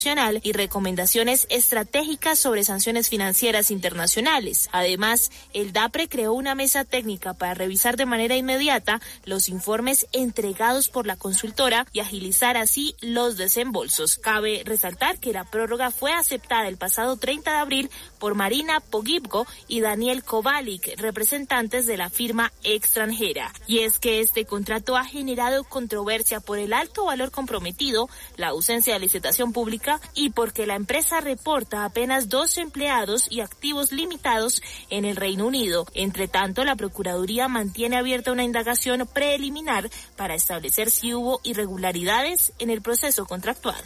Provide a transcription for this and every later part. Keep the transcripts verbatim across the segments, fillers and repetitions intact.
y recomendaciones estratégicas sobre sanciones financieras internacionales. Además, el DAPRE creó una mesa técnica para revisar de manera inmediata los informes entregados por la consultora y agilizar así los desembolsos. Cabe resaltar que la prórroga fue aceptada el pasado treinta de abril por Marina Pogibgo y Daniel Kovalik, representantes de la firma extranjera. Y es que este contrato ha generado controversia por el alto valor comprometido, la ausencia de licitación pública y porque la empresa reporta apenas dos empleados y activos limitados en el Reino Unido. Entre tanto, la Procuraduría mantiene abierta una indagación preliminar para establecer si hubo irregularidades en el proceso contractual.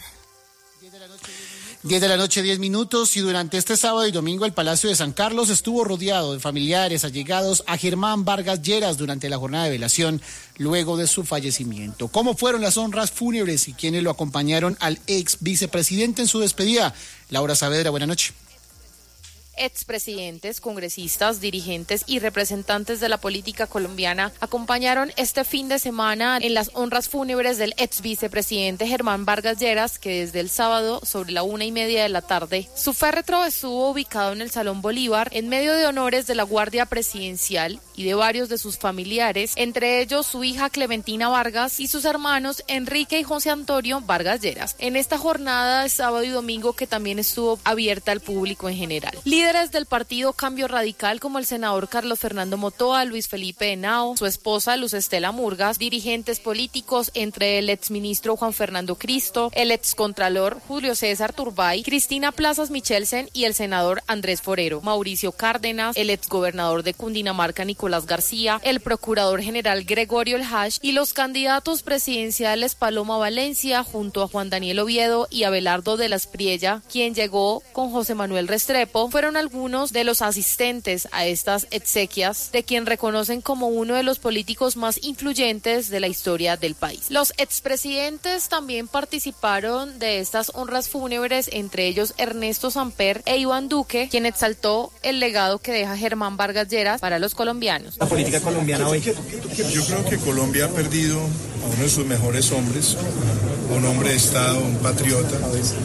diez de la noche, diez minutos, y durante este sábado y domingo el Palacio de San Carlos estuvo rodeado de familiares allegados a Germán Vargas Lleras durante la jornada de velación luego de su fallecimiento. ¿Cómo fueron las honras fúnebres y quiénes lo acompañaron al ex vicepresidente en su despedida? Laura Saavedra, buenas noches. Expresidentes, congresistas, dirigentes y representantes de la política colombiana acompañaron este fin de semana en las honras fúnebres del ex vicepresidente Germán Vargas Lleras, que desde el sábado sobre la una y media de la tarde, su féretro estuvo ubicado en el Salón Bolívar en medio de honores de la Guardia Presidencial y de varios de sus familiares, entre ellos su hija Clementina Vargas y sus hermanos Enrique y José Antonio Vargas Lleras. En esta jornada de sábado y domingo, que también estuvo abierta al público en general. Líderes del partido Cambio Radical como el senador Carlos Fernando Motoa, Luis Felipe Henao, su esposa Luz Estela Murgas, dirigentes políticos entre el exministro Juan Fernando Cristo, el excontralor Julio César Turbay, Cristina Plazas Michelsen y el senador Andrés Forero, Mauricio Cárdenas, el exgobernador de Cundinamarca Nicolás García, el procurador general Gregorio El Hash y los candidatos presidenciales Paloma Valencia junto a Juan Daniel Oviedo y Abelardo de la Espriella, quien llegó con José Manuel Restrepo, fueron algunos de los asistentes a estas exequias, de quien reconocen como uno de los políticos más influyentes de la historia del país. Los expresidentes también participaron de estas honras fúnebres, entre ellos Ernesto Samper e Iván Duque, quien exaltó el legado que deja Germán Vargas Lleras para los colombianos. La política colombiana hoy. Yo creo que Colombia ha perdido a uno de sus mejores hombres, un hombre de Estado, un patriota,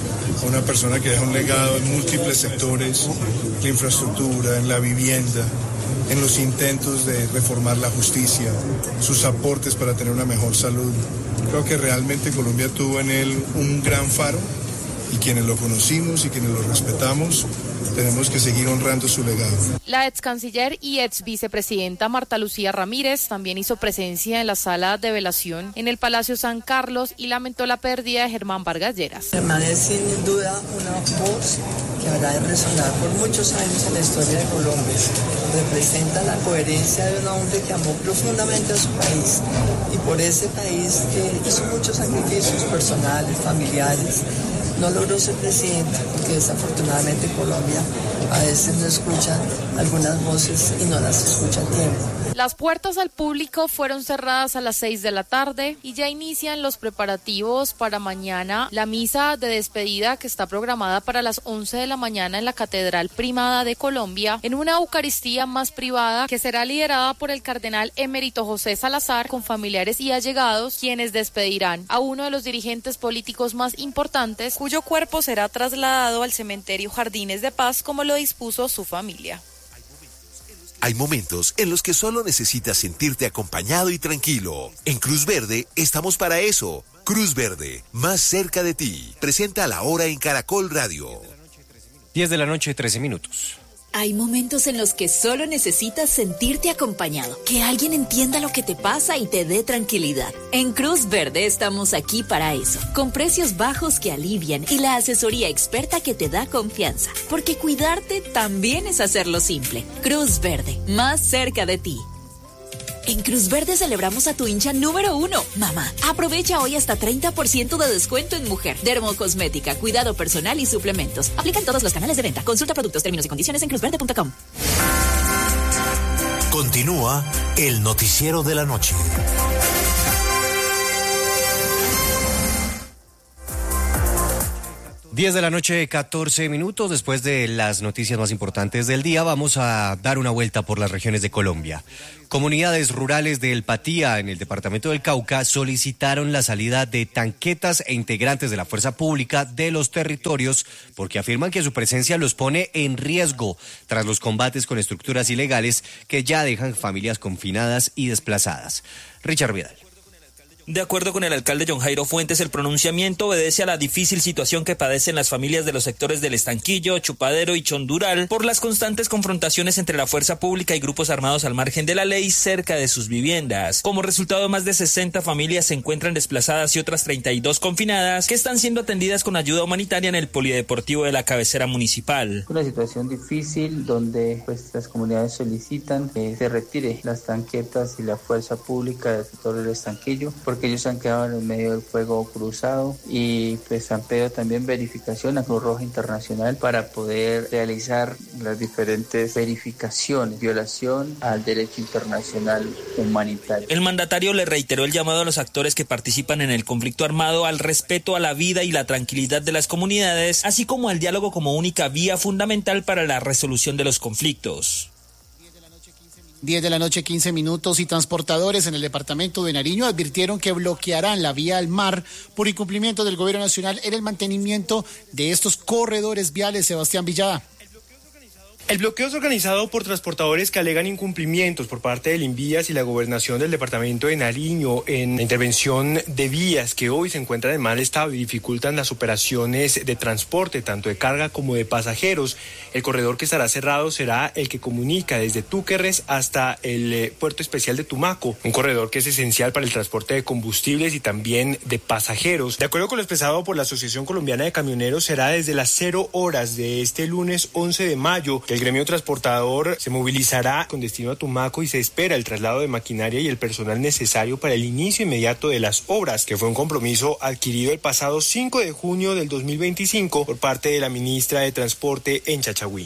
una persona que deja un legado en múltiples sectores, la infraestructura, en la vivienda, en los intentos de reformar la justicia, sus aportes para tener una mejor salud. Creo que realmente Colombia tuvo en él un gran faro, y quienes lo conocimos y quienes lo respetamos tenemos que seguir honrando su legado. La ex canciller y ex vicepresidenta Marta Lucía Ramírez también hizo presencia en la sala de velación en el Palacio San Carlos y lamentó la pérdida de Germán Vargas Lleras. Germán es sin duda una voz que habrá de resonar por muchos años en la historia de Colombia. Representa la coherencia de un hombre que amó profundamente a su país y por ese país que hizo muchos sacrificios personales, familiares. No logró ser presidente porque desafortunadamente Colombia a veces no escucha algunas voces y no las escucha a tiempo. Las puertas al público fueron cerradas a las seis de la tarde y ya inician los preparativos para mañana la misa de despedida, que está programada para las once de la mañana en la Catedral Primada de Colombia, en una Eucaristía más privada que será liderada por el cardenal emérito José Salazar, con familiares y allegados, quienes despedirán a uno de los dirigentes políticos más importantes, cuyo cuerpo será trasladado al cementerio Jardines de Paz, como lo dispuso su familia. Hay momentos en los que solo necesitas sentirte acompañado y tranquilo. En Cruz Verde estamos para eso. Cruz Verde, más cerca de ti. Presenta La Hora en Caracol Radio. diez de la noche, trece minutos. Hay momentos en los que solo necesitas sentirte acompañado, que alguien entienda lo que te pasa y te dé tranquilidad. En Cruz Verde estamos aquí para eso, con precios bajos que alivian y la asesoría experta que te da confianza, porque cuidarte también es hacerlo simple. Cruz Verde, más cerca de ti. En Cruz Verde celebramos a tu hincha número uno, mamá. Aprovecha hoy hasta treinta por ciento de descuento en mujer, dermocosmética, cuidado personal y suplementos. Aplican todos los canales de venta. Consulta productos, términos y condiciones en cruz verde punto com. Continúa el noticiero de la noche. diez de la noche, catorce minutos. Después de las noticias más importantes del día, vamos a dar una vuelta por las regiones de Colombia. Comunidades rurales de El Patía, en el departamento del Cauca, solicitaron la salida de tanquetas e integrantes de la fuerza pública de los territorios porque afirman que su presencia los pone en riesgo tras los combates con estructuras ilegales que ya dejan familias confinadas y desplazadas. Richard Vidal. De acuerdo con el alcalde John Jairo Fuentes, el pronunciamiento obedece a la difícil situación que padecen las familias de los sectores del Estanquillo, Chupadero y Chondural por las constantes confrontaciones entre la fuerza pública y grupos armados al margen de la ley cerca de sus viviendas. Como resultado, más de sesenta familias se encuentran desplazadas y otras treinta y dos confinadas que están siendo atendidas con ayuda humanitaria en el polideportivo de la cabecera municipal. Una situación difícil donde pues, las comunidades solicitan que se retire las tanquetas y la fuerza pública del sector del Estanquillo, porque ellos han quedado en el medio del fuego cruzado y pues han pedido también verificación a Cruz Roja Internacional para poder realizar las diferentes verificaciones, violación al derecho internacional humanitario. El mandatario le reiteró el llamado a los actores que participan en el conflicto armado al respeto a la vida y la tranquilidad de las comunidades, así como al diálogo como única vía fundamental para la resolución de los conflictos. diez de la noche, quince minutos, y transportadores en el departamento de Nariño advirtieron que bloquearán la vía al mar por incumplimiento del gobierno nacional en el mantenimiento de estos corredores viales. Sebastián Villada. El bloqueo es organizado por transportadores que alegan incumplimientos por parte del INVÍAS y la gobernación del departamento de Nariño en la intervención de vías que hoy se encuentran en mal estado y dificultan las operaciones de transporte, tanto de carga como de pasajeros. El corredor que estará cerrado será el que comunica desde Túquerres hasta el eh, puerto especial de Tumaco, un corredor que es esencial para el transporte de combustibles y también de pasajeros. De acuerdo con lo expresado por la Asociación Colombiana de Camioneros, será desde las cero horas de este lunes once de mayo que el gremio transportador se movilizará con destino a Tumaco y se espera el traslado de maquinaria y el personal necesario para el inicio inmediato de las obras, que fue un compromiso adquirido el pasado cinco de junio del dos mil veinticinco por parte de la ministra de Transporte en Chachagüí.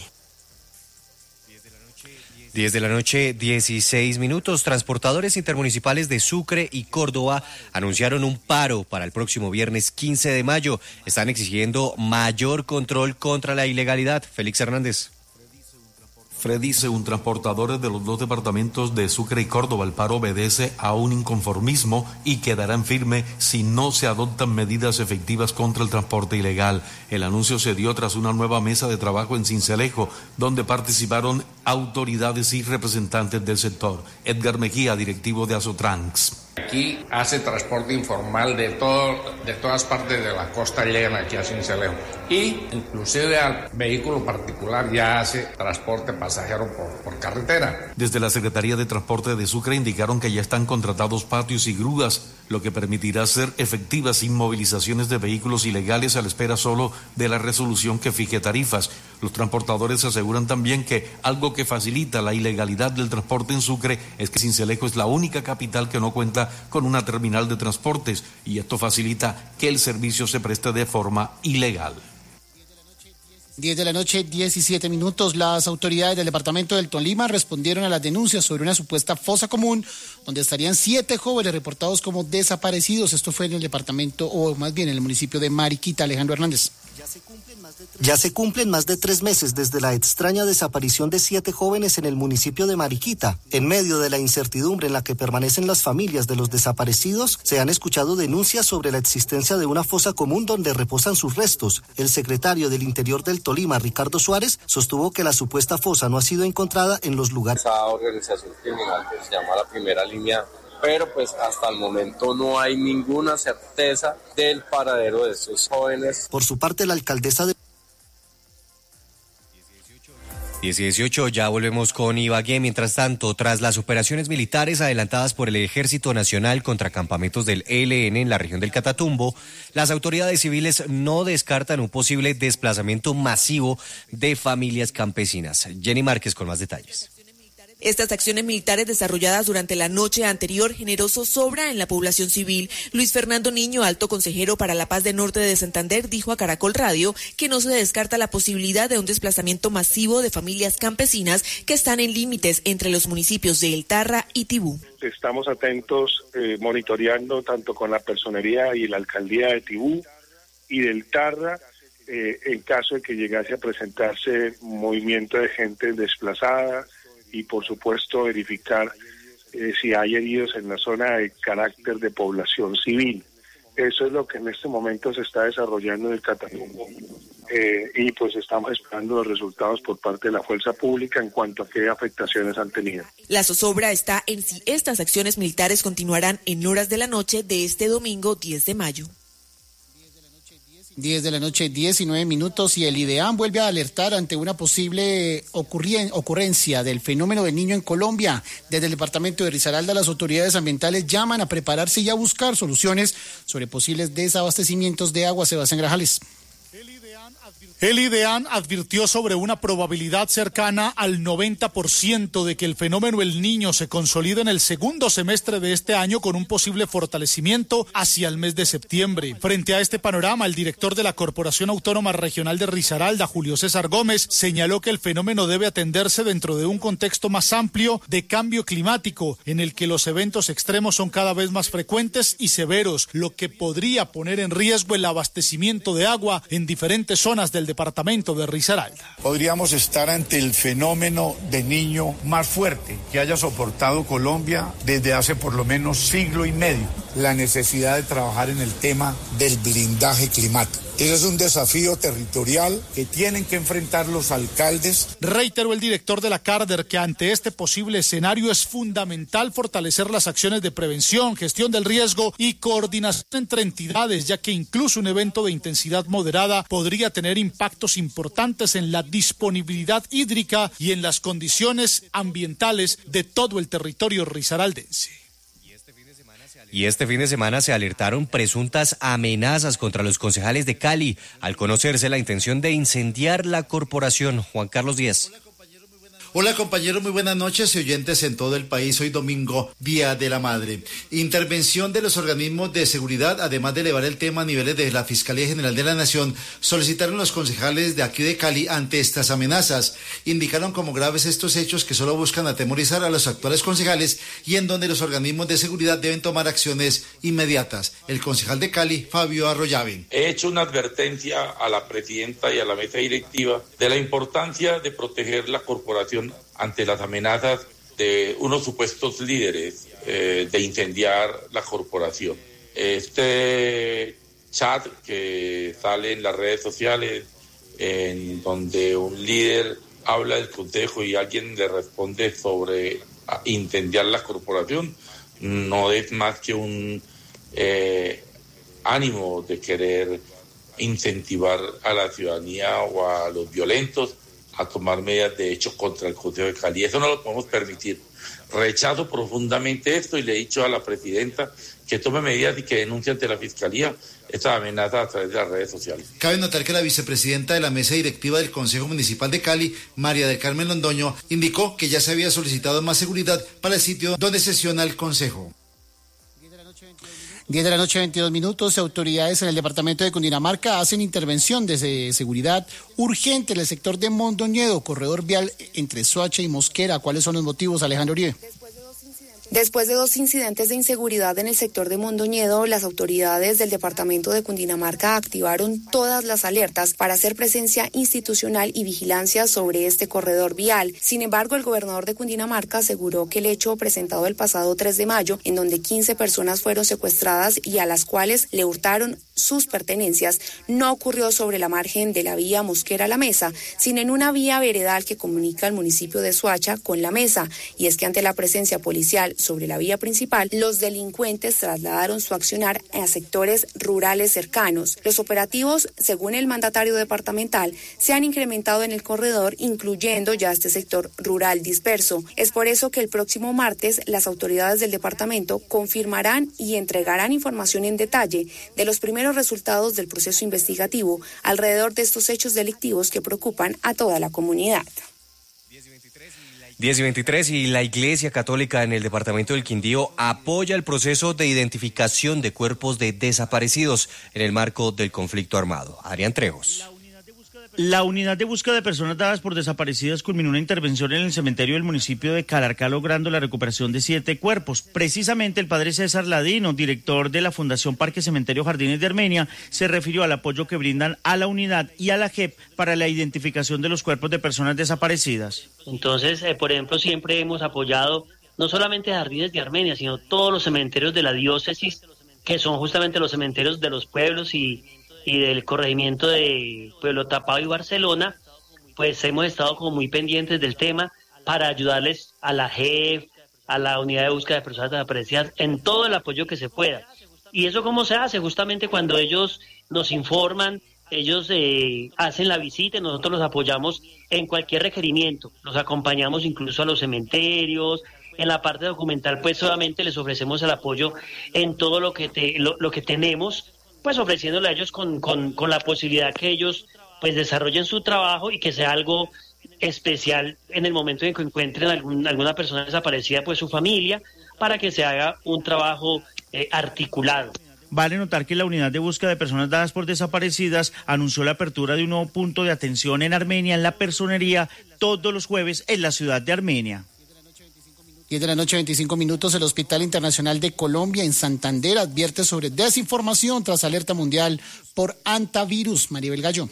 diez de la noche, dieciséis minutos. Transportadores intermunicipales de Sucre y Córdoba anunciaron un paro para el próximo viernes quince de mayo. Están exigiendo mayor control contra la ilegalidad. Félix Hernández. Dice un transportador de los dos departamentos de Sucre y Córdoba. El paro obedece a un inconformismo y quedarán firme si no se adoptan medidas efectivas contra el transporte ilegal. El anuncio se dio tras una nueva mesa de trabajo en Sincelejo, donde participaron autoridades y representantes del sector. Edgar Mejía, directivo de Azotrans. Aquí hace transporte informal de todo, de todas partes de la costa, llegan aquí a Sincelejo. Y inclusive al vehículo particular ya hace transporte pasajero por, por carretera. Desde la Secretaría de Transporte de Sucre indicaron que ya están contratados patios y grúas, lo que permitirá hacer efectivas inmovilizaciones de vehículos ilegales a la espera solo de la resolución que fije tarifas. Los transportadores aseguran también que algo que facilita la ilegalidad del transporte en Sucre es que Sincelejo es la única capital que no cuenta con una terminal de transportes y esto facilita que el servicio se preste de forma ilegal. diez de la noche, diecisiete minutos. Las autoridades del departamento del Tolima respondieron a las denuncias sobre una supuesta fosa común donde estarían siete jóvenes reportados como desaparecidos. Esto fue en el departamento, o más bien en el municipio de Mariquita. Alejandro Hernández. Ya se cumplen más de tres meses desde la extraña desaparición de siete jóvenes en el municipio de Mariquita. En medio de la incertidumbre en la que permanecen las familias de los desaparecidos, se han escuchado denuncias sobre la existencia de una fosa común donde reposan sus restos. El secretario del Interior del Tolima, Ricardo Suárez, sostuvo que la supuesta fosa no ha sido encontrada en los lugares. Esa organización criminal que se llama la Primera Línea, pero pues hasta el momento no hay ninguna certeza del paradero de estos jóvenes. Por su parte, la alcaldesa de diez y dieciocho, ya volvemos con Ibagué. Mientras tanto, tras las operaciones militares adelantadas por el Ejército Nacional contra campamentos del E L N en la región del Catatumbo, las autoridades civiles no descartan un posible desplazamiento masivo de familias campesinas. Jenny Márquez con más detalles. Estas acciones militares desarrolladas durante la noche anterior generó zozobra en la población civil. Luis Fernando Niño, alto consejero para la paz del norte de Santander, dijo a Caracol Radio que no se descarta la posibilidad de un desplazamiento masivo de familias campesinas que están en límites entre los municipios de El Tarra y Tibú. Estamos atentos, eh, monitoreando tanto con la personería y la alcaldía de Tibú y del Tarra, eh, en caso de que llegase a presentarse movimiento de gente desplazada y por supuesto verificar eh, si hay heridos en la zona de carácter de población civil. Eso es lo que en este momento se está desarrollando en el Catatumbo. Eh, y pues estamos esperando los resultados por parte de la fuerza pública en cuanto a qué afectaciones han tenido. La zozobra está en si estas acciones militares continuarán en horas de la noche de este domingo diez de mayo. diez de la noche, diecinueve minutos, y el IDEAM vuelve a alertar ante una posible ocurrien- ocurrencia del fenómeno del niño en Colombia. Desde el departamento de Risaralda, las autoridades ambientales llaman a prepararse y a buscar soluciones sobre posibles desabastecimientos de agua. Sebastián Grajales. El IDEAM advirtió sobre una probabilidad cercana al noventa por ciento de que el fenómeno El Niño se consolide en el segundo semestre de este año, con un posible fortalecimiento hacia el mes de septiembre. Frente a este panorama, el director de la Corporación Autónoma Regional de Risaralda, Julio César Gómez, señaló que el fenómeno debe atenderse dentro de un contexto más amplio de cambio climático, en el que los eventos extremos son cada vez más frecuentes y severos, lo que podría poner en riesgo el abastecimiento de agua en diferentes zonas del departamento de Risaralda. Podríamos estar ante el fenómeno de niño más fuerte que haya soportado Colombia desde hace por lo menos siglo y medio. La necesidad de trabajar en el tema del blindaje climático. Ese es un desafío territorial que tienen que enfrentar los alcaldes. Reiteró el director de la Carder que ante este posible escenario es fundamental fortalecer las acciones de prevención, gestión del riesgo y coordinación entre entidades, ya que incluso un evento de intensidad moderada podría tener impactos importantes en la disponibilidad hídrica y en las condiciones ambientales de todo el territorio risaraldense. Y este fin de semana se alertaron presuntas amenazas contra los concejales de Cali al conocerse la intención de incendiar la corporación. Juan Carlos Díaz. Hola compañeros, muy buenas noches y oyentes en todo el país. Hoy domingo, Día de la Madre. Intervención de los organismos de seguridad, además de elevar el tema a niveles de la Fiscalía General de la Nación, solicitaron los concejales de aquí de Cali ante estas amenazas. Indicaron como graves estos hechos que solo buscan atemorizar a los actuales concejales y en donde los organismos de seguridad deben tomar acciones inmediatas. El concejal de Cali, Fabio Arroyave. He hecho una advertencia a la presidenta y a la mesa directiva de la importancia de proteger la corporación ante las amenazas de unos supuestos líderes eh, de incendiar la corporación. Este chat que sale en las redes sociales, en donde un líder habla del consejo y alguien le responde sobre incendiar la corporación, no es más que un eh, ánimo de querer incentivar a la ciudadanía o a los violentos a tomar medidas de hecho contra el Consejo de Cali. Eso no lo podemos permitir. Rechazo profundamente esto y le he dicho a la presidenta que tome medidas y que denuncie ante la Fiscalía esta amenaza a través de las redes sociales. Cabe notar que la vicepresidenta de la mesa directiva del Consejo Municipal de Cali, María del Carmen Londoño, indicó que ya se había solicitado más seguridad para el sitio donde sesiona el Consejo. diez de la noche, veintidós minutos. Autoridades en el departamento de Cundinamarca hacen intervención de seguridad urgente en el sector de Mondoñedo, corredor vial entre Soacha y Mosquera. ¿Cuáles son los motivos, Alejandro Uribe? Después de dos incidentes de inseguridad en el sector de Mondoñedo, las autoridades del departamento de Cundinamarca activaron todas las alertas para hacer presencia institucional y vigilancia sobre este corredor vial. Sin embargo, el gobernador de Cundinamarca aseguró que el hecho presentado el pasado tres de mayo, en donde quince personas fueron secuestradas y a las cuales le hurtaron sus pertenencias, no ocurrió sobre la margen de la vía Mosquera La Mesa, sino en una vía veredal que comunica el municipio de Soacha con La Mesa. Y es que ante la presencia policial sobre la vía principal, los delincuentes trasladaron su accionar a sectores rurales cercanos. Los operativos, según el mandatario departamental, se han incrementado en el corredor, incluyendo ya este sector rural disperso. Es por eso que el próximo martes las autoridades del departamento confirmarán y entregarán información en detalle de los primeros resultados del proceso investigativo alrededor de estos hechos delictivos que preocupan a toda la comunidad. diez y veintitrés y la Iglesia Católica en el departamento del Quindío apoya el proceso de identificación de cuerpos de desaparecidos en el marco del conflicto armado. Adrián Trejos. La unidad de búsqueda de personas dadas por desaparecidas culminó una intervención en el cementerio del municipio de Calarcá, logrando la recuperación de siete cuerpos. Precisamente el padre César Ladino, director de la Fundación Parque Cementerio Jardines de Armenia, se refirió al apoyo que brindan a la unidad y a la J E P para la identificación de los cuerpos de personas desaparecidas. Entonces, eh, por ejemplo, siempre hemos apoyado no solamente Jardines de Armenia, sino todos los cementerios de la diócesis, que son justamente los cementerios de los pueblos y y del corregimiento de Pueblo Tapado y Barcelona, pues hemos estado como muy pendientes del tema para ayudarles a la J E P, a la unidad de búsqueda de personas desaparecidas, en todo el apoyo que se pueda. ¿Y eso cómo se hace? Justamente cuando ellos nos informan, ellos eh, hacen la visita y nosotros los apoyamos en cualquier requerimiento, los acompañamos incluso a los cementerios. En la parte documental, pues solamente les ofrecemos el apoyo en todo lo que, te, lo, lo que tenemos, pues ofreciéndole a ellos con, con, con la posibilidad que ellos pues desarrollen su trabajo y que sea algo especial en el momento en que encuentren algún, alguna persona desaparecida, pues su familia, para que se haga un trabajo eh, articulado. Vale notar que la unidad de búsqueda de personas dadas por desaparecidas anunció la apertura de un nuevo punto de atención en Armenia, en la Personería, todos los jueves en la ciudad de Armenia. diez de la noche, veinticinco minutos, el Hospital Internacional de Colombia en Santander advierte sobre desinformación tras alerta mundial por antivirus. Maribel Gallo.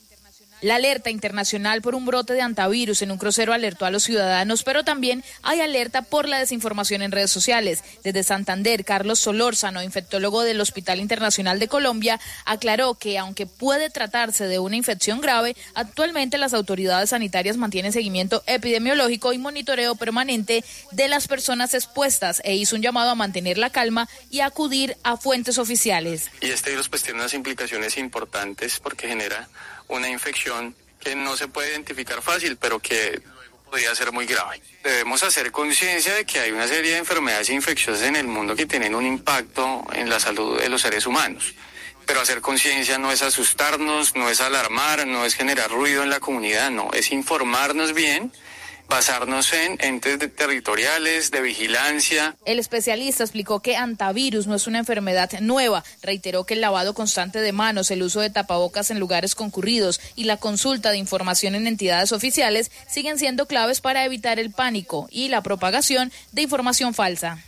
La alerta internacional por un brote de antivirus en un crucero alertó a los ciudadanos, pero también hay alerta por la desinformación en redes sociales. Desde Santander, Carlos Solórzano, infectólogo del Hospital Internacional de Colombia, aclaró que aunque puede tratarse de una infección grave, actualmente las autoridades sanitarias mantienen seguimiento epidemiológico y monitoreo permanente de las personas expuestas e hizo un llamado a mantener la calma y acudir a fuentes oficiales. Y este virus pues tiene unas implicaciones importantes porque genera una infección que no se puede identificar fácil, pero que podría ser muy grave. Debemos hacer conciencia de que hay una serie de enfermedades infecciosas en el mundo que tienen un impacto en la salud de los seres humanos. Pero hacer conciencia no es asustarnos, no es alarmar, no es generar ruido en la comunidad, no, es informarnos bien, basarnos en entes de territoriales, de vigilancia. El especialista explicó que antivirus no es una enfermedad nueva. Reiteró que el lavado constante de manos, el uso de tapabocas en lugares concurridos y la consulta de información en entidades oficiales siguen siendo claves para evitar el pánico y la propagación de información falsa.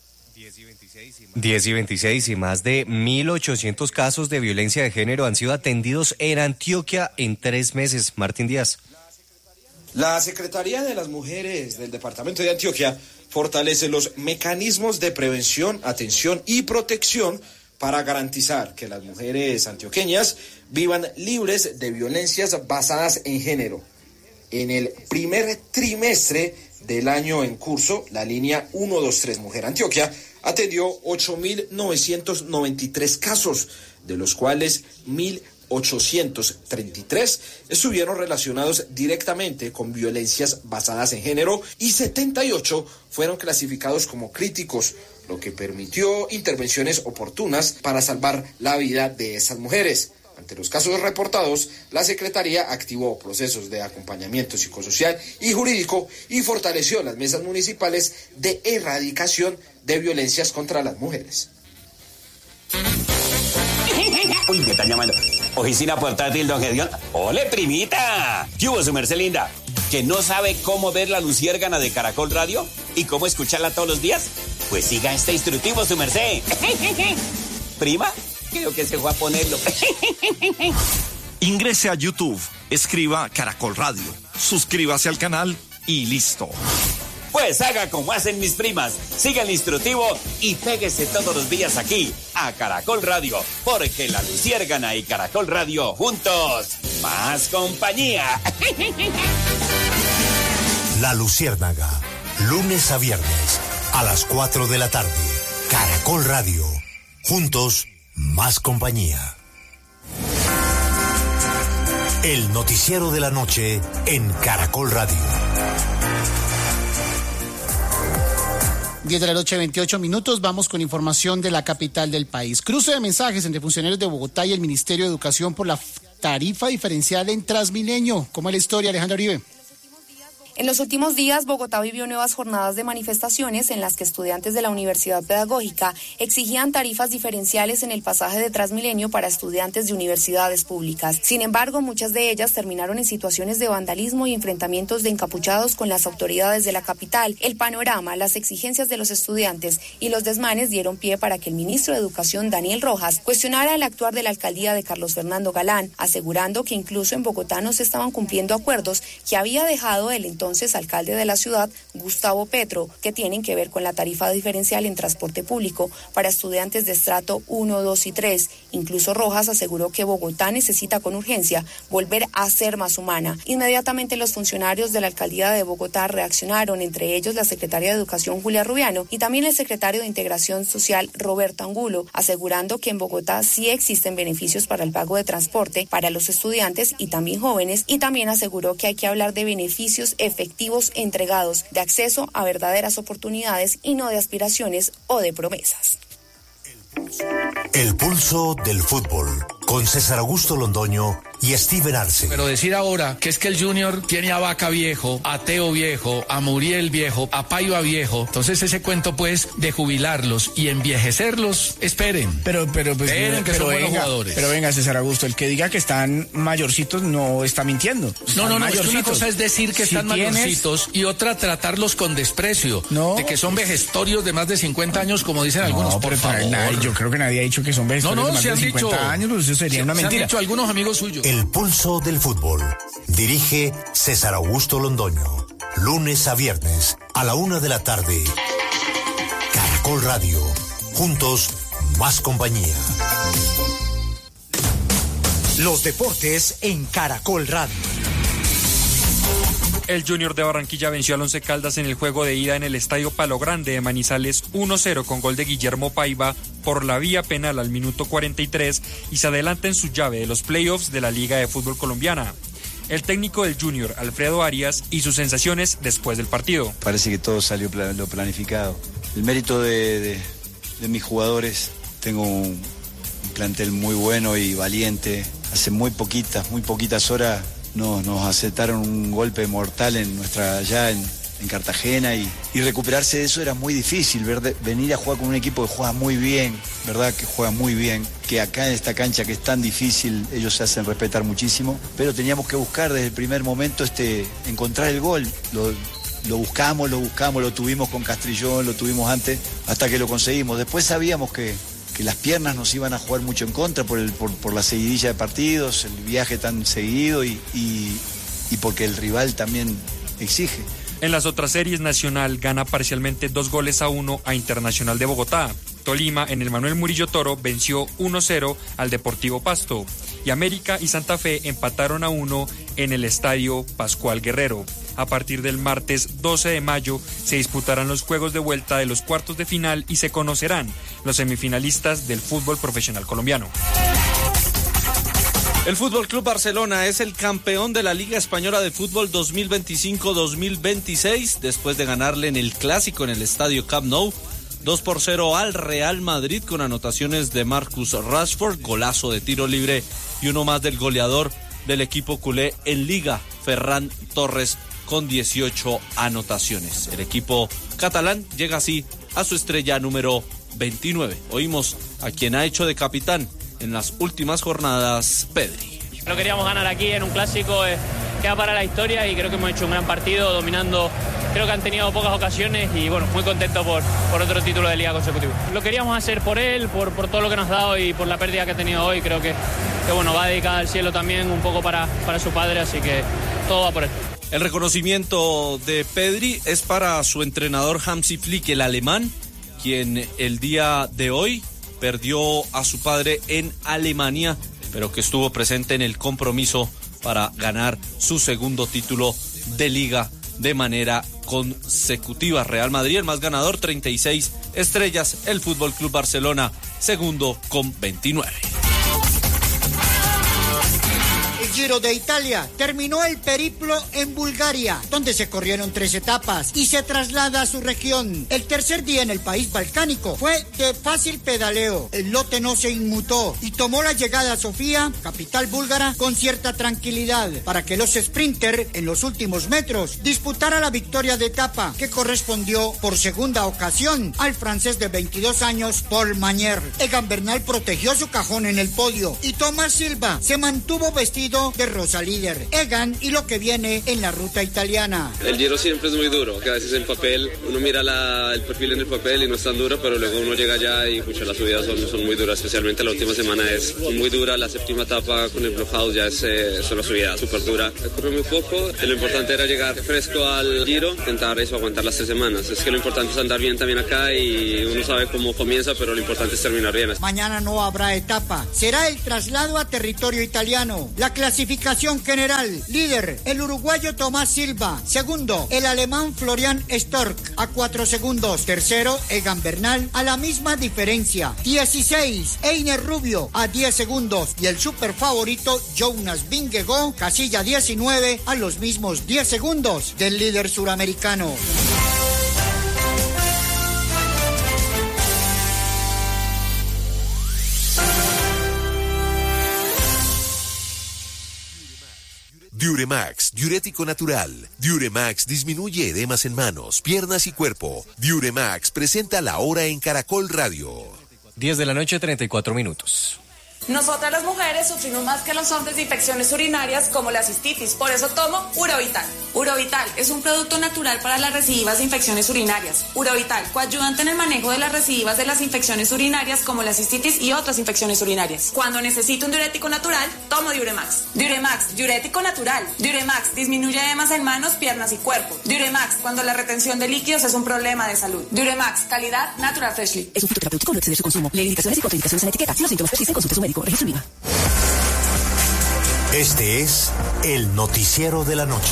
diez y veintiséis y más de mil ochocientos casos de violencia de género han sido atendidos en Antioquia en tres meses. Martín Díaz. La Secretaría de las Mujeres del Departamento de Antioquia fortalece los mecanismos de prevención, atención y protección para garantizar que las mujeres antioqueñas vivan libres de violencias basadas en género. En el primer trimestre del año en curso, la línea ciento veintitrés Mujer Antioquia atendió ocho mil novecientos noventa y tres casos, de los cuales mil ochocientos treinta y tres estuvieron relacionados directamente con violencias basadas en género y setenta y ocho fueron clasificados como críticos, lo que permitió intervenciones oportunas para salvar la vida de esas mujeres. Ante los casos reportados, la Secretaría activó procesos de acompañamiento psicosocial y jurídico y fortaleció las mesas municipales de erradicación de violencias contra las mujeres. Uy, me están llamando. Oficina portátil, don Gedeón. ¡Ole, primita! ¿Qué hubo, su merced linda? ¿Que no sabe cómo ver la luciérgana de Caracol Radio y cómo escucharla todos los días? Pues siga este instructivo, su merced. ¿Prima? Creo que se fue a ponerlo. Ingrese a YouTube, escriba Caracol Radio, suscríbase al canal y listo. Pues haga como hacen mis primas, siga el instructivo y péguese todos los días aquí a Caracol Radio, porque la luciérgana y Caracol Radio juntos, más compañía. La Luciérnaga, lunes a viernes a las cuatro de la tarde. Caracol Radio, juntos, más compañía. El noticiero de la noche en Caracol Radio. diez de la noche, veintiocho minutos, vamos con información de la capital del país. Cruce de mensajes entre funcionarios de Bogotá y el Ministerio de Educación por la tarifa diferencial en Transmilenio. ¿Cómo es la historia, Alejandra Uribe? En los últimos días, Bogotá vivió nuevas jornadas de manifestaciones en las que estudiantes de la Universidad Pedagógica exigían tarifas diferenciales en el pasaje de Transmilenio para estudiantes de universidades públicas. Sin embargo, muchas de ellas terminaron en situaciones de vandalismo y enfrentamientos de encapuchados con las autoridades de la capital. El panorama, las exigencias de los estudiantes y los desmanes dieron pie para que el ministro de Educación, Daniel Rojas, cuestionara el actuar de la alcaldía de Carlos Fernando Galán, asegurando que incluso en Bogotá no se estaban cumpliendo acuerdos que había dejado el entonces entonces alcalde de la ciudad, Gustavo Petro, que tienen que ver con la tarifa diferencial en transporte público para estudiantes de estrato uno, dos y tres. Incluso Rojas aseguró que Bogotá necesita con urgencia volver a ser más humana. Inmediatamente los funcionarios de la alcaldía de Bogotá reaccionaron, entre ellos la secretaria de Educación, Julia Rubiano, y también el secretario de Integración Social, Roberto Angulo, asegurando que en Bogotá sí existen beneficios para el pago de transporte para los estudiantes y también jóvenes, y también aseguró que hay que hablar de beneficios efectivos efectivos entregados, de acceso a verdaderas oportunidades y no de aspiraciones o de promesas. El pulso del fútbol, con César Augusto Londoño y Steven Arce. Pero decir ahora que es que el Junior tiene a Vaca viejo, a Teo viejo, a Muriel viejo, a Paiva viejo, entonces ese cuento pues de jubilarlos y envejecerlos, esperen. Pero, pero, pues, esperen que pero son buenos venga, jugadores. Pero venga, César Augusto, el que diga que están mayorcitos no está mintiendo. Están no, no, no, es que una mayorcitos. cosa es decir que Si están tienes... mayorcitos y otra tratarlos con desprecio, no. de que son vejestorios de más de cincuenta años, como dicen algunos, no, por pero favor. Nadie, yo creo que nadie ha dicho que son vejestorios no, no, de más se de han cincuenta dicho, años, pues eso sería se, una mentira. Se han dicho algunos amigos suyos. El pulso del fútbol. Dirige César Augusto Londoño. Lunes a viernes a la una de la tarde. Caracol Radio. Juntos, más compañía. Los deportes en Caracol Radio. El Junior de Barranquilla venció al Once Caldas en el juego de ida en el Estadio Palo Grande de Manizales uno cero con gol de Guillermo Paiva por la vía penal al minuto cuarenta y tres y se adelanta en su llave de los playoffs de la Liga de Fútbol Colombiana. El técnico del Junior, Alfredo Arias, y sus sensaciones después del partido. Parece que todo salió plan, lo planificado. El mérito de, de, de mis jugadores, tengo un, un plantel muy bueno y valiente. Hace muy poquitas, muy poquitas horas Nos, nos aceptaron un golpe mortal en nuestra allá en, en Cartagena y, y recuperarse de eso era muy difícil, ¿verdad? Venir a jugar con un equipo que juega muy bien, ¿verdad? Que juega muy bien, que acá en esta cancha que es tan difícil ellos se hacen respetar muchísimo, pero teníamos que buscar desde el primer momento este, encontrar el gol. Lo, lo buscamos, lo buscamos, lo tuvimos con Castrillón, lo tuvimos antes, hasta que lo conseguimos. Después sabíamos que que las piernas nos iban a jugar mucho en contra por, el, por, por la seguidilla de partidos, el viaje tan seguido y, y, y porque el rival también exige. En las otras series, Nacional gana parcialmente dos goles a uno a Internacional de Bogotá. Tolima, en el Manuel Murillo Toro, venció uno cero al Deportivo Pasto. Y América y Santa Fe empataron a uno en el Estadio Pascual Guerrero. A partir del martes doce de mayo se disputarán los juegos de vuelta de los cuartos de final y se conocerán los semifinalistas del fútbol profesional colombiano. El Fútbol Club Barcelona es el campeón de la Liga Española de Fútbol dos mil veinticinco dos mil veintiséis después de ganarle en el Clásico en el Estadio Camp Nou dos por cero al Real Madrid con anotaciones de Marcus Rashford, golazo de tiro libre y uno más del goleador del equipo culé en Liga, Ferran Torres, con dieciocho anotaciones. El equipo catalán llega así a su estrella número veintinueve. Oímos a quien ha hecho de capitán en las últimas jornadas, Pedri. No queríamos ganar aquí en un clásico, eh, queda para la historia y creo que hemos hecho un gran partido dominando. Creo que han tenido pocas ocasiones y bueno, muy contento por, por otro título de liga consecutivo. Lo queríamos hacer por él, por, por todo lo que nos ha dado y por la pérdida que ha tenido hoy. Creo que, que bueno, va dedicada al cielo también un poco para, para su padre, así que todo va por él. El reconocimiento de Pedri es para su entrenador Hansi Flick, el alemán, quien el día de hoy perdió a su padre en Alemania, pero que estuvo presente en el compromiso para ganar su segundo título de liga de manera consecutiva. Real Madrid, el más ganador, treinta y seis estrellas. El Fútbol Club Barcelona, segundo con veintinueve. El Giro de Italia terminó el periplo en Bulgaria, donde se corrieron tres etapas y se traslada a su región. El tercer día en el país balcánico fue de fácil pedaleo. El lote no se inmutó y tomó la llegada a Sofía, capital búlgara, con cierta tranquilidad para que los sprinter en los últimos metros disputara la victoria de etapa que correspondió por segunda ocasión al francés de veintidós años Paul Magnier. Egan Bernal protegió su cajón en el podio y Tomás Silva se mantuvo vestido de rosa líder. Egan y lo que viene en la ruta italiana. El Giro siempre es muy duro, que a veces en papel uno mira la, el perfil en el papel y no es tan duro, pero luego uno llega allá y pucha, las subidas son, son muy duras, especialmente la última semana es muy dura, la séptima etapa con el Blockhouse ya es eh, solo subida súper dura. Corre muy poco, lo importante era llegar fresco al Giro, intentar eso, aguantar las tres semanas. Es que lo importante es andar bien también acá y uno sabe cómo comienza, pero lo importante es terminar bien. Mañana no habrá etapa, será el traslado a territorio italiano. La clasificación general, líder, el uruguayo Tomás Silva, segundo, el alemán Florian Stork a cuatro segundos, tercero, Egan Bernal a la misma diferencia, dieciséis, Einer Rubio a diez segundos y el super favorito Jonas Vingegaard, casilla diecinueve a los mismos diez segundos del líder suramericano. Diuremax, diurético natural. Diuremax disminuye edemas en manos, piernas y cuerpo. Diuremax presenta La Hora en Caracol Radio. diez de la noche, treinta y cuatro minutos. Nosotras las mujeres sufrimos más que los hombres de infecciones urinarias como la cistitis, por eso tomo Urovital. Urovital es un producto natural para las recidivas de infecciones urinarias. Urovital, coayudante en el manejo de las recidivas de las infecciones urinarias como la cistitis y otras infecciones urinarias. Cuando necesito un diurético natural, tomo Diuremax. Diuremax, diurético natural. Diuremax disminuye edemas en manos, piernas y cuerpo. Diuremax, cuando la retención de líquidos es un problema de salud. Diuremax, calidad Natural Freshly. Es un fitoterapéutico, no excede su consumo. Lee indicaciones y contraindicaciones en etiqueta. Si los síntomas persisten, consulte a su médico. Registro IVA. Este es el noticiero de la noche.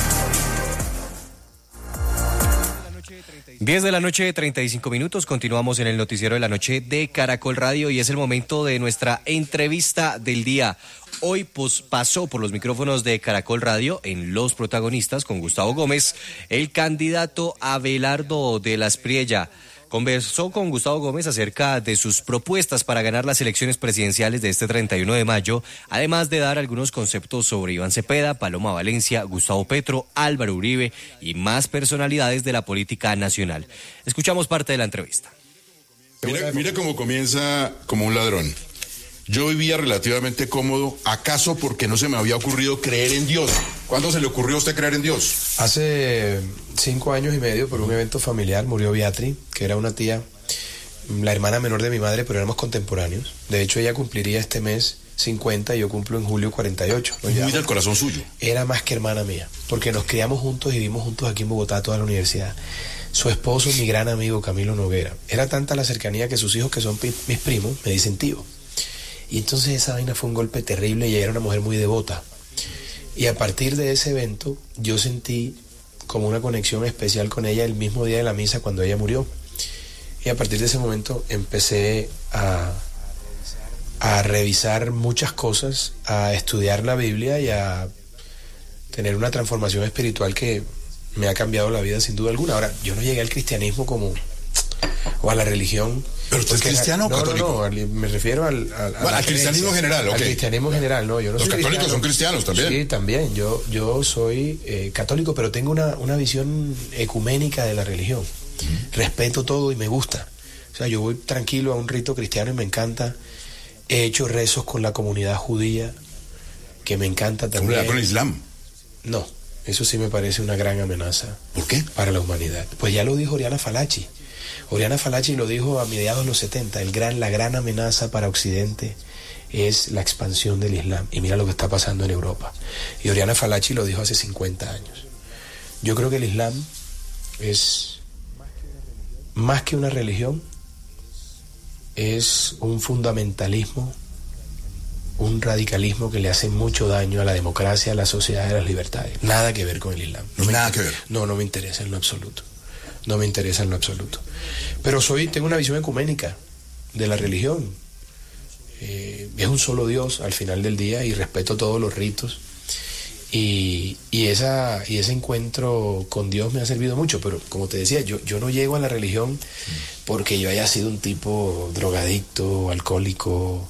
diez de la noche, treinta y cinco minutos. Continuamos en el noticiero de la noche de Caracol Radio y es el momento de nuestra entrevista del día. Hoy pues, pasó por los micrófonos de Caracol Radio en Los Protagonistas con Gustavo Gómez, el candidato Abelardo de la Espriella. Conversó con Gustavo Gómez acerca de sus propuestas para ganar las elecciones presidenciales de este treinta y uno de mayo, además de dar algunos conceptos sobre Iván Cepeda, Paloma Valencia, Gustavo Petro, Álvaro Uribe y más personalidades de la política nacional. Escuchamos parte de la entrevista. Mira, mira cómo comienza como un ladrón. Yo vivía relativamente cómodo, acaso porque no se me había ocurrido creer en Dios. ¿Cuándo se le ocurrió a usted creer en Dios? Hace cinco años y medio, por un evento familiar, murió Beatriz, que era una tía, la hermana menor de mi madre, pero éramos contemporáneos. De hecho, ella cumpliría este mes cincuenta y yo cumplo en julio cuarenta y ocho. Muy del corazón suyo. Era más que hermana mía, porque nos criamos juntos y vivimos juntos aquí en Bogotá toda la universidad. Su esposo, mi gran amigo Camilo Noguera. Era tanta la cercanía que sus hijos, que son pi- mis primos, me dicen tío. Y entonces esa vaina fue un golpe terrible y ella era una mujer muy devota. Y a partir de ese evento yo sentí como una conexión especial con ella el mismo día de la misa cuando ella murió. Y a partir de ese momento empecé a, a revisar muchas cosas, a estudiar la Biblia y a tener una transformación espiritual que me ha cambiado la vida sin duda alguna. Ahora, yo no llegué al cristianismo como... o a la religión. ¿Pero usted es cristiano o no, católico? No, no, me refiero al... al, bueno, al cristianismo general, ok. Al cristianismo general, no, yo no Los soy católicos cristiano. son cristianos también. Sí, también, yo, yo soy eh, católico, pero tengo una, una visión ecuménica de la religión. Uh-huh. Respeto todo y me gusta. O sea, yo voy tranquilo a un rito cristiano y me encanta. He hecho rezos con la comunidad judía, que me encanta también. ¿Con el Islam? No, eso sí me parece una gran amenaza. ¿Por qué? Para la humanidad. Pues ya lo dijo Oriana Falachi. Oriana Falachi lo dijo a mediados de los setenta, el gran, la gran amenaza para Occidente es la expansión del Islam. Y mira lo que está pasando en Europa. Y Oriana Falachi lo dijo hace cincuenta años. Yo creo que el Islam es más que una religión, es un fundamentalismo, un radicalismo que le hace mucho daño a la democracia, a la sociedad y a las libertades. Nada que ver con el Islam. No, nada que ver. No, no me interesa en lo absoluto. No me interesa en lo absoluto. Pero soy, tengo una visión ecuménica de la religión. Eh, es un solo Dios al final del día y respeto todos los ritos. Y, y, esa, y ese encuentro con Dios me ha servido mucho, pero como te decía, yo, yo no llego a la religión porque yo haya sido un tipo drogadicto, alcohólico.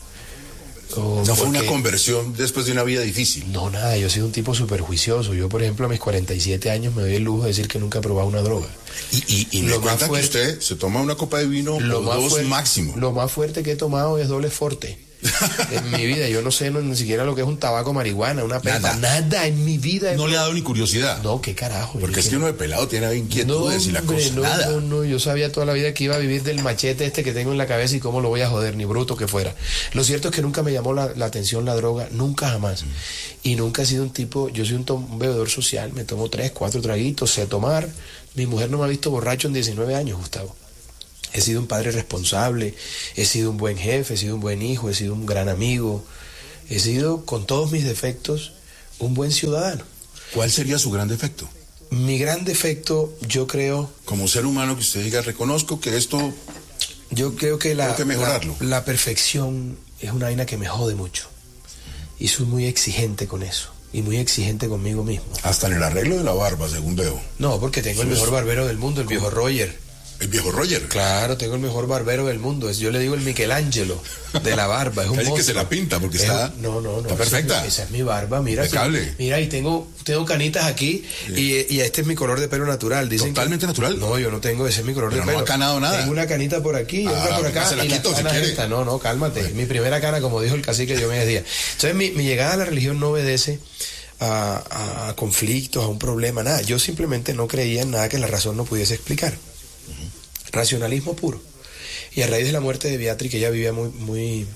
O no fue porque... una conversión después de una vida difícil. No, nada, yo he sido un tipo súper juicioso. Yo, por ejemplo, a mis cuarenta y siete años me doy el lujo de decir que nunca he probado una droga. Y, y, y me cuenta fuerte, que usted se toma una copa de vino lo o más dos fuerte, máximo. Lo más fuerte que he tomado es doble forte. En mi vida, yo no sé no, ni siquiera lo que es un tabaco, marihuana, una pepa, nada, nada en mi vida. No le ha dado ni curiosidad. No, qué carajo. Porque es que uno de pelado tiene inquietudes no, y la cosa, no, nada. No, no, yo sabía toda la vida que iba a vivir del machete este que tengo en la cabeza y cómo lo voy a joder, ni bruto que fuera. Lo cierto es que nunca me llamó la, la atención la droga, nunca jamás. Mm. Y nunca he sido un tipo, yo soy un, tom, un bebedor social, me tomo tres, cuatro traguitos, sé tomar. Mi mujer no me ha visto borracho en diecinueve años, Gustavo. He sido un padre responsable, he sido un buen jefe, he sido un buen hijo, he sido un gran amigo, he sido, con todos mis defectos, un buen ciudadano. ¿Cuál sería su gran defecto? Mi gran defecto, yo creo... Como ser humano que usted diga, reconozco que esto... Yo creo que la, tengo que mejorarlo. La, la perfección es una vaina que me jode mucho. Y soy muy exigente con eso. Y muy exigente conmigo mismo. Hasta en el arreglo de la barba, según veo. No, porque tengo el mejor barbero del mundo, el viejo Roger. ¿El viejo Roger? Claro, tengo el mejor barbero del mundo. Yo le digo el Michelangelo de la barba. Es un monstruo. Que se la pinta porque es está... Un, no, no, no. Está perfecta. Esa es mi barba, mira. Impecable. Mira, y tengo, tengo canitas aquí y, y este es mi color de pelo natural. Dicen ¿Totalmente que, natural? No, yo no tengo, ese es mi color Pero de pelo. No ha canado nada. Tengo una canita por aquí, ah, otra por acá. Se la y quito, la si quiere. Esta. No, no, cálmate. Bueno. Mi primera cana, como dijo el cacique Diomedes Díaz. Entonces, mi, mi llegada a la religión no obedece a, a, a conflictos, a un problema, nada. Yo simplemente no creía en nada que la razón no pudiese explicar. Racionalismo puro. Y a raíz de la muerte de Beatriz, que ella vivía muy muy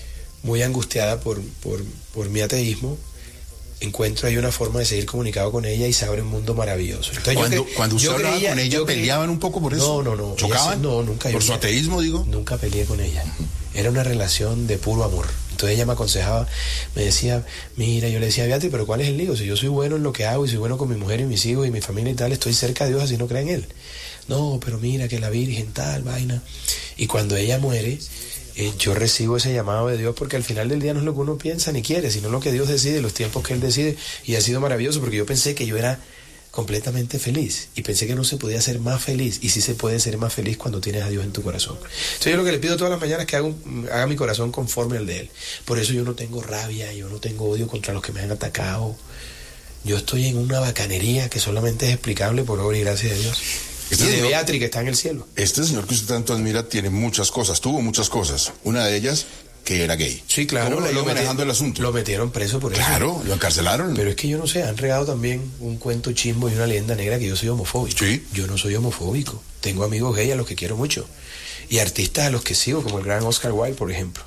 muy angustiada por, por, por mi ateísmo, encuentro ahí una forma de seguir comunicado con ella y se abre un mundo maravilloso. Entonces, cuando yo cre- cuando usted yo hablaba creía, con ella, ¿peleaban un poco por eso? No, no, no. ¿Chocaban? Ella, no, nunca. ¿Por yo, su ateísmo, digo? Nunca peleé con ella. Era una relación de puro amor. Entonces ella me aconsejaba, me decía, mira, yo le decía, Beatriz, pero ¿cuál es el lío? Si yo soy bueno en lo que hago y soy bueno con mi mujer y mis hijos y mi familia y tal, estoy cerca de Dios así no creo en él. No, pero mira que la Virgen tal, vaina. Y cuando ella muere, eh, yo recibo ese llamado de Dios porque al final del día no es lo que uno piensa ni quiere, sino lo que Dios decide, los tiempos que Él decide. Y ha sido maravilloso porque yo pensé que yo era completamente feliz y pensé que no se podía ser más feliz, y sí se puede ser más feliz cuando tienes a Dios en tu corazón. Entonces yo lo que le pido todas las mañanas es que haga, un, haga mi corazón conforme al de Él. Por eso yo no tengo rabia, yo no tengo odio contra los que me han atacado. Yo estoy en una bacanería que solamente es explicable por obra y gracia de Dios. Este y de señor, Beatriz, que está en el cielo. Este señor que usted tanto admira tiene muchas cosas, tuvo muchas cosas. Una de ellas, que era gay. Sí, claro. ¿Cómo le iba manejando el asunto? Lo metieron preso por eso. Claro, lo encarcelaron. Pero es que yo no sé, han regado también un cuento chimbo y una leyenda negra que yo soy homofóbico. Sí. Yo no soy homofóbico. Tengo amigos gay a los que quiero mucho. Y artistas a los que sigo, como el gran Oscar Wilde, por ejemplo.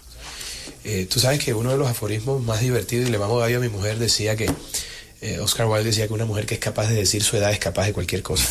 Eh, tú sabes que uno de los aforismos más divertidos, y le mamo gallo a mi mujer, decía que Eh, Oscar Wilde decía que una mujer que es capaz de decir su edad es capaz de cualquier cosa.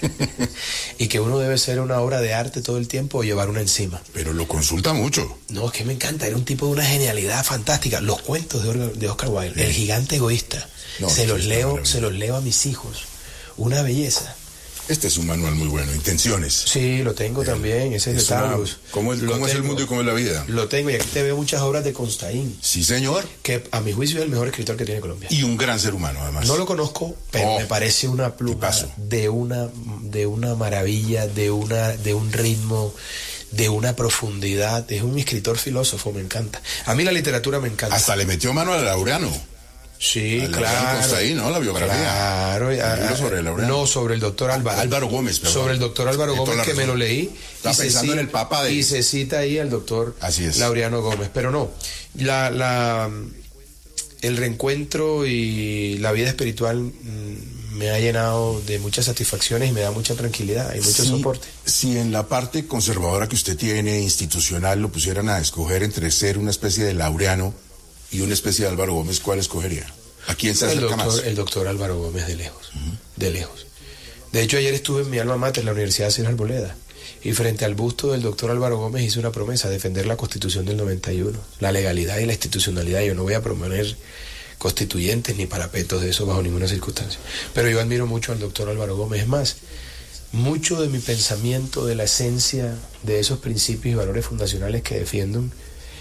Y que uno debe ser una obra de arte todo el tiempo o llevar una encima. Pero lo consulta mucho. No, es que me encanta, era un tipo de una genialidad fantástica. Los cuentos de, de Oscar Wilde, sí. El gigante egoísta, no, se los leo, se los leo a mis hijos. Una belleza. Este es un manual muy bueno, Intenciones. Sí, lo tengo eh, también, ese es, es de Taurus. ¿Cómo, es, ¿cómo es el mundo y cómo es la vida? Lo tengo, y aquí te veo muchas obras de Constaín. Sí, señor. Que a mi juicio es el mejor escritor que tiene Colombia. Y un gran ser humano, además. No lo conozco, pero oh, me parece una pluma de una, de una maravilla, de, una, de un ritmo, de una profundidad. Es un escritor filósofo, me encanta. A mí la literatura me encanta. Hasta le metió mano a Laureano. Sí, el claro. Constaín, ¿no? La biografía. Claro. A, sobre no, sobre el doctor Álvaro. Álvaro Gómez, perdón. Sobre el doctor Álvaro Gómez, que razón. me lo leí. Estaba pensando cita, en el Papa de... Y se cita ahí al doctor Así es. Laureano Gómez. Pero no, la, la, el reencuentro y la vida espiritual mmm, me ha llenado de muchas satisfacciones y me da mucha tranquilidad y mucho sí, soporte. Si en la parte conservadora que usted tiene, institucional, lo pusieran a escoger entre ser una especie de Laureano y una especie de Álvaro Gómez, ¿cuál escogería? ¿A quién se acerca el doctor, más? El doctor Álvaro Gómez, de lejos, uh-huh. de lejos. De hecho, ayer estuve en mi alma mater, en la Universidad de Ciudad Arboleda, y frente al busto del doctor Álvaro Gómez hice una promesa: defender la Constitución del noventa y uno, la legalidad y la institucionalidad. Yo no voy a proponer constituyentes ni parapetos de eso bajo ninguna circunstancia. Pero yo admiro mucho al doctor Álvaro Gómez. Es más, mucho de mi pensamiento, de la esencia de esos principios y valores fundacionales que defiendo,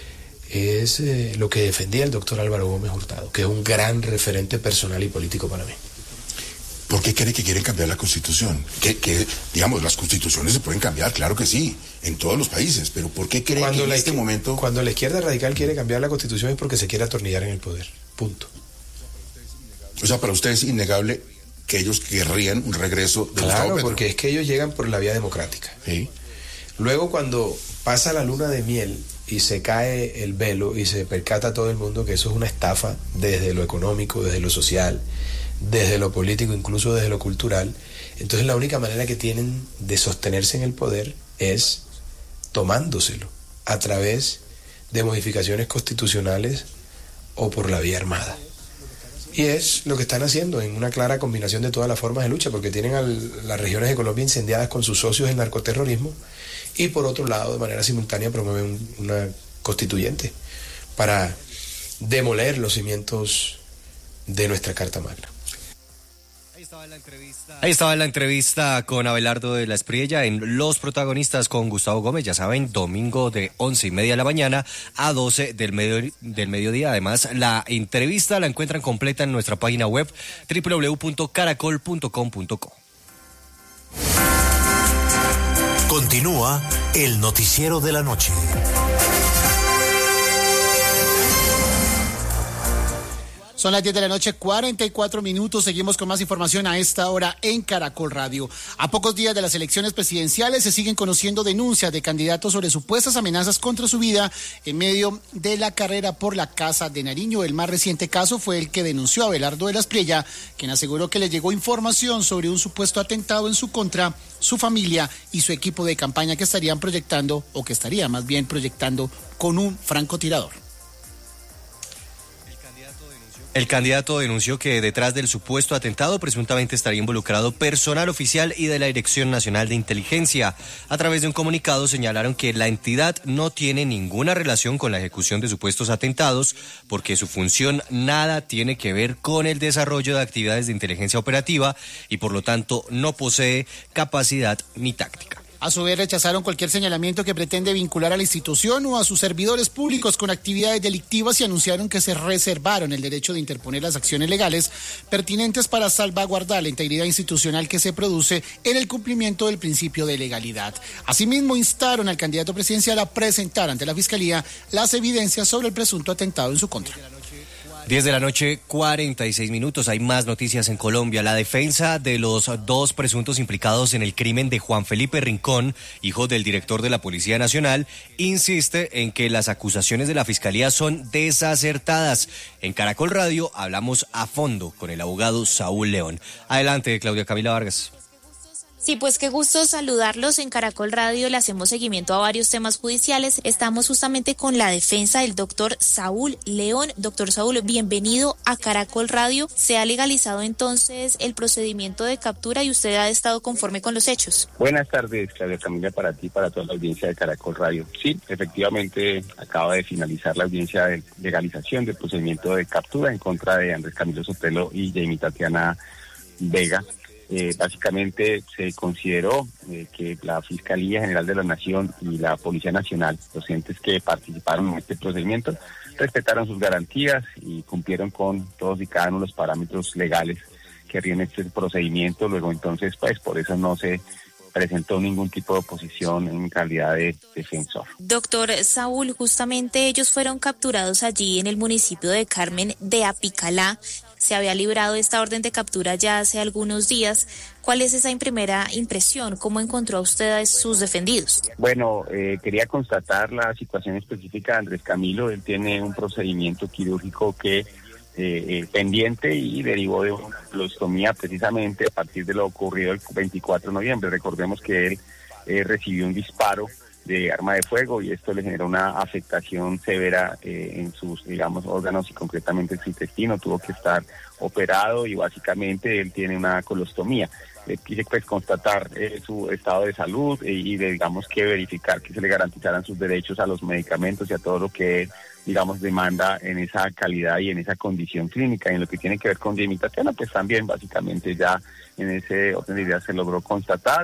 es eh, lo que defendía el doctor Álvaro Gómez Hurtado, que es un gran referente personal y político para mí. ¿Por qué cree que quieren cambiar la Constitución? Que, que, digamos, las constituciones se pueden cambiar, claro que sí, en todos los países, pero ¿por qué cree que en este momento... Cuando la izquierda radical quiere cambiar la Constitución es porque se quiere atornillar en el poder, punto. O sea, para usted es innegable que ellos querrían un regreso del Claro, Gustavo Petro. porque es que ellos llegan por la vía democrática. Sí. Luego, cuando pasa la luna de miel y se cae el velo y se percata todo el mundo que eso es una estafa desde lo económico, desde lo social, desde lo político, incluso desde lo cultural, entonces la única manera que tienen de sostenerse en el poder es tomándoselo a través de modificaciones constitucionales o por la vía armada. Y es lo que están haciendo en una clara combinación de todas las formas de lucha, porque tienen a las regiones de Colombia incendiadas con sus socios en narcoterrorismo y por otro lado, de manera simultánea, promueven una constituyente para demoler los cimientos de nuestra Carta Magna. Ahí estaba la entrevista con Abelardo de la Espriella en Los Protagonistas con Gustavo Gómez, ya saben, domingo de once y media de la mañana a doce del, medio, del mediodía. Además, la entrevista la encuentran completa en nuestra página web doble u doble u doble u punto caracol punto com punto co. Continúa el noticiero de la noche. Son las diez de la noche, cuarenta y cuatro minutos. Seguimos con más información a esta hora en Caracol Radio. A pocos días de las elecciones presidenciales se siguen conociendo denuncias de candidatos sobre supuestas amenazas contra su vida en medio de la carrera por la Casa de Nariño. El más reciente caso fue el que denunció a Abelardo de la Espriella, quien aseguró que le llegó información sobre un supuesto atentado en su contra, su familia y su equipo de campaña que estarían proyectando, o que estaría más bien proyectando, con un francotirador. El candidato denunció que detrás del supuesto atentado presuntamente estaría involucrado personal oficial y de la Dirección Nacional de Inteligencia. A través de un comunicado señalaron que la entidad no tiene ninguna relación con la ejecución de supuestos atentados porque su función nada tiene que ver con el desarrollo de actividades de inteligencia operativa y por lo tanto no posee capacidad ni táctica. A su vez, rechazaron cualquier señalamiento que pretende vincular a la institución o a sus servidores públicos con actividades delictivas y anunciaron que se reservaron el derecho de interponer las acciones legales pertinentes para salvaguardar la integridad institucional que se produce en el cumplimiento del principio de legalidad. Asimismo, instaron al candidato presidencial a presentar ante la Fiscalía las evidencias sobre el presunto atentado en su contra. diez de la noche, cuarenta y seis minutos. Hay más noticias en Colombia. La defensa de los dos presuntos implicados en el crimen de Juan Felipe Rincón, hijo del director de la Policía Nacional, insiste en que las acusaciones de la Fiscalía son desacertadas. En Caracol Radio hablamos a fondo con el abogado Saúl León. Adelante, Claudia Camila Vargas. Sí, pues qué gusto saludarlos. En Caracol Radio le hacemos seguimiento a varios temas judiciales. Estamos justamente con la defensa del doctor Saúl León. Doctor Saúl, bienvenido a Caracol Radio. ¿Se ha legalizado entonces el procedimiento de captura y usted ha estado conforme con los hechos? Buenas tardes, Claudia Camila, para ti y para toda la audiencia de Caracol Radio. Sí, efectivamente acaba de finalizar la audiencia de legalización del procedimiento de captura en contra de Andrés Camilo Sotelo y Jamie Tatiana Vega. Eh, básicamente se consideró eh, que la Fiscalía General de la Nación y la Policía Nacional, los entes que participaron en este procedimiento, respetaron sus garantías y cumplieron con todos y cada uno de los parámetros legales que rigen este procedimiento. Luego entonces, pues por eso no se presentó ningún tipo de oposición en calidad de defensor. Doctor Saúl, justamente ellos fueron capturados allí en el municipio de Carmen de Apicalá. Se había librado esta orden de captura ya hace algunos días. ¿Cuál es esa primera impresión? ¿Cómo encontró a usted a sus defendidos? Bueno, eh, quería constatar la situación específica de Andrés Camilo. Él tiene un procedimiento quirúrgico que eh, eh, pendiente y derivó de una colostomía precisamente a partir de lo ocurrido el veinticuatro de noviembre. Recordemos que él eh, recibió un disparo de arma de fuego y esto le generó una afectación severa eh, en sus, digamos, órganos y concretamente en su intestino. Tuvo que estar operado y básicamente él tiene una colostomía. Eh, quise pues constatar eh, su estado de salud eh, y de, digamos que verificar que se le garantizaran sus derechos a los medicamentos y a todo lo que él, digamos, demanda en esa calidad y en esa condición clínica. Y en lo que tiene que ver con Jamie Tatiana, pues también básicamente ya en ese orden de ideas se logró constatar.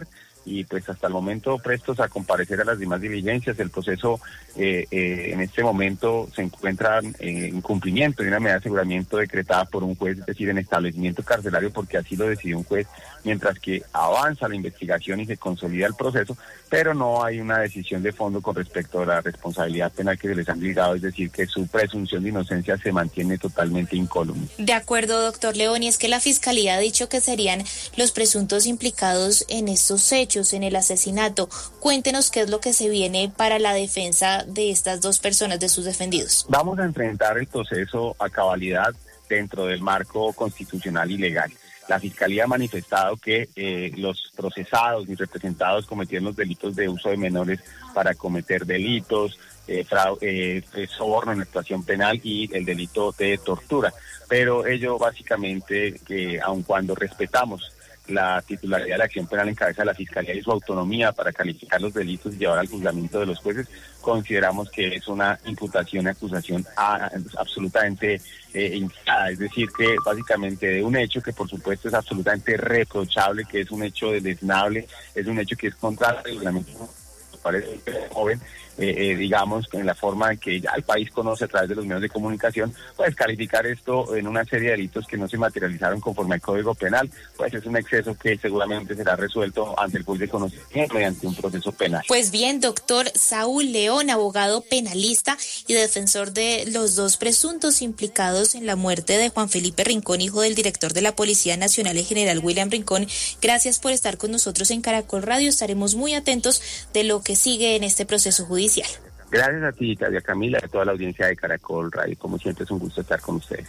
y pues hasta el momento prestos a comparecer a las demás diligencias. El proceso eh, eh, en este momento se encuentra eh, en cumplimiento de una medida de aseguramiento decretada por un juez, es decir, en establecimiento carcelario, porque así lo decidió un juez, mientras que avanza la investigación y se consolida el proceso, pero no hay una decisión de fondo con respecto a la responsabilidad penal que se les han ligado, es decir, que su presunción de inocencia se mantiene totalmente incólume. De acuerdo, doctor León, y es que la Fiscalía ha dicho que serían los presuntos implicados en estos hechos, en el asesinato. Cuéntenos qué es lo que se viene para la defensa de estas dos personas, de sus defendidos. Vamos a enfrentar el proceso a cabalidad dentro del marco constitucional y legal. La Fiscalía ha manifestado que eh, los procesados y representados cometieron los delitos de uso de menores para cometer delitos, eh, fraude, eh, soborno en actuación penal y el delito de tortura. Pero ello básicamente, que aun cuando respetamos la titularidad de la acción penal en cabeza de la Fiscalía y su autonomía para calificar los delitos y llevar al juzgamiento de los jueces, consideramos que es una imputación y acusación a, absolutamente eh, infundada, es decir, que básicamente de un hecho que por supuesto es absolutamente reprochable, que es un hecho desnable, es un hecho que es contra el reglamento, parece joven, eh, eh, digamos, en la forma en que ya el país conoce a través de los medios de comunicación, pues calificar esto en una serie de delitos que no se materializaron conforme al Código Penal, pues es un exceso que seguramente será resuelto ante el juez de conocimiento mediante un proceso penal. Pues bien, doctor Saúl León, abogado penalista y defensor de los dos presuntos implicados en la muerte de Juan Felipe Rincón, hijo del director de la Policía Nacional, el general William Rincón, gracias por estar con nosotros en Caracol Radio. Estaremos muy atentos de lo que sigue en este proceso judicial. Gracias a ti, Tavia Camila, y a toda la audiencia de Caracol Radio. Como siempre, es un gusto estar con ustedes.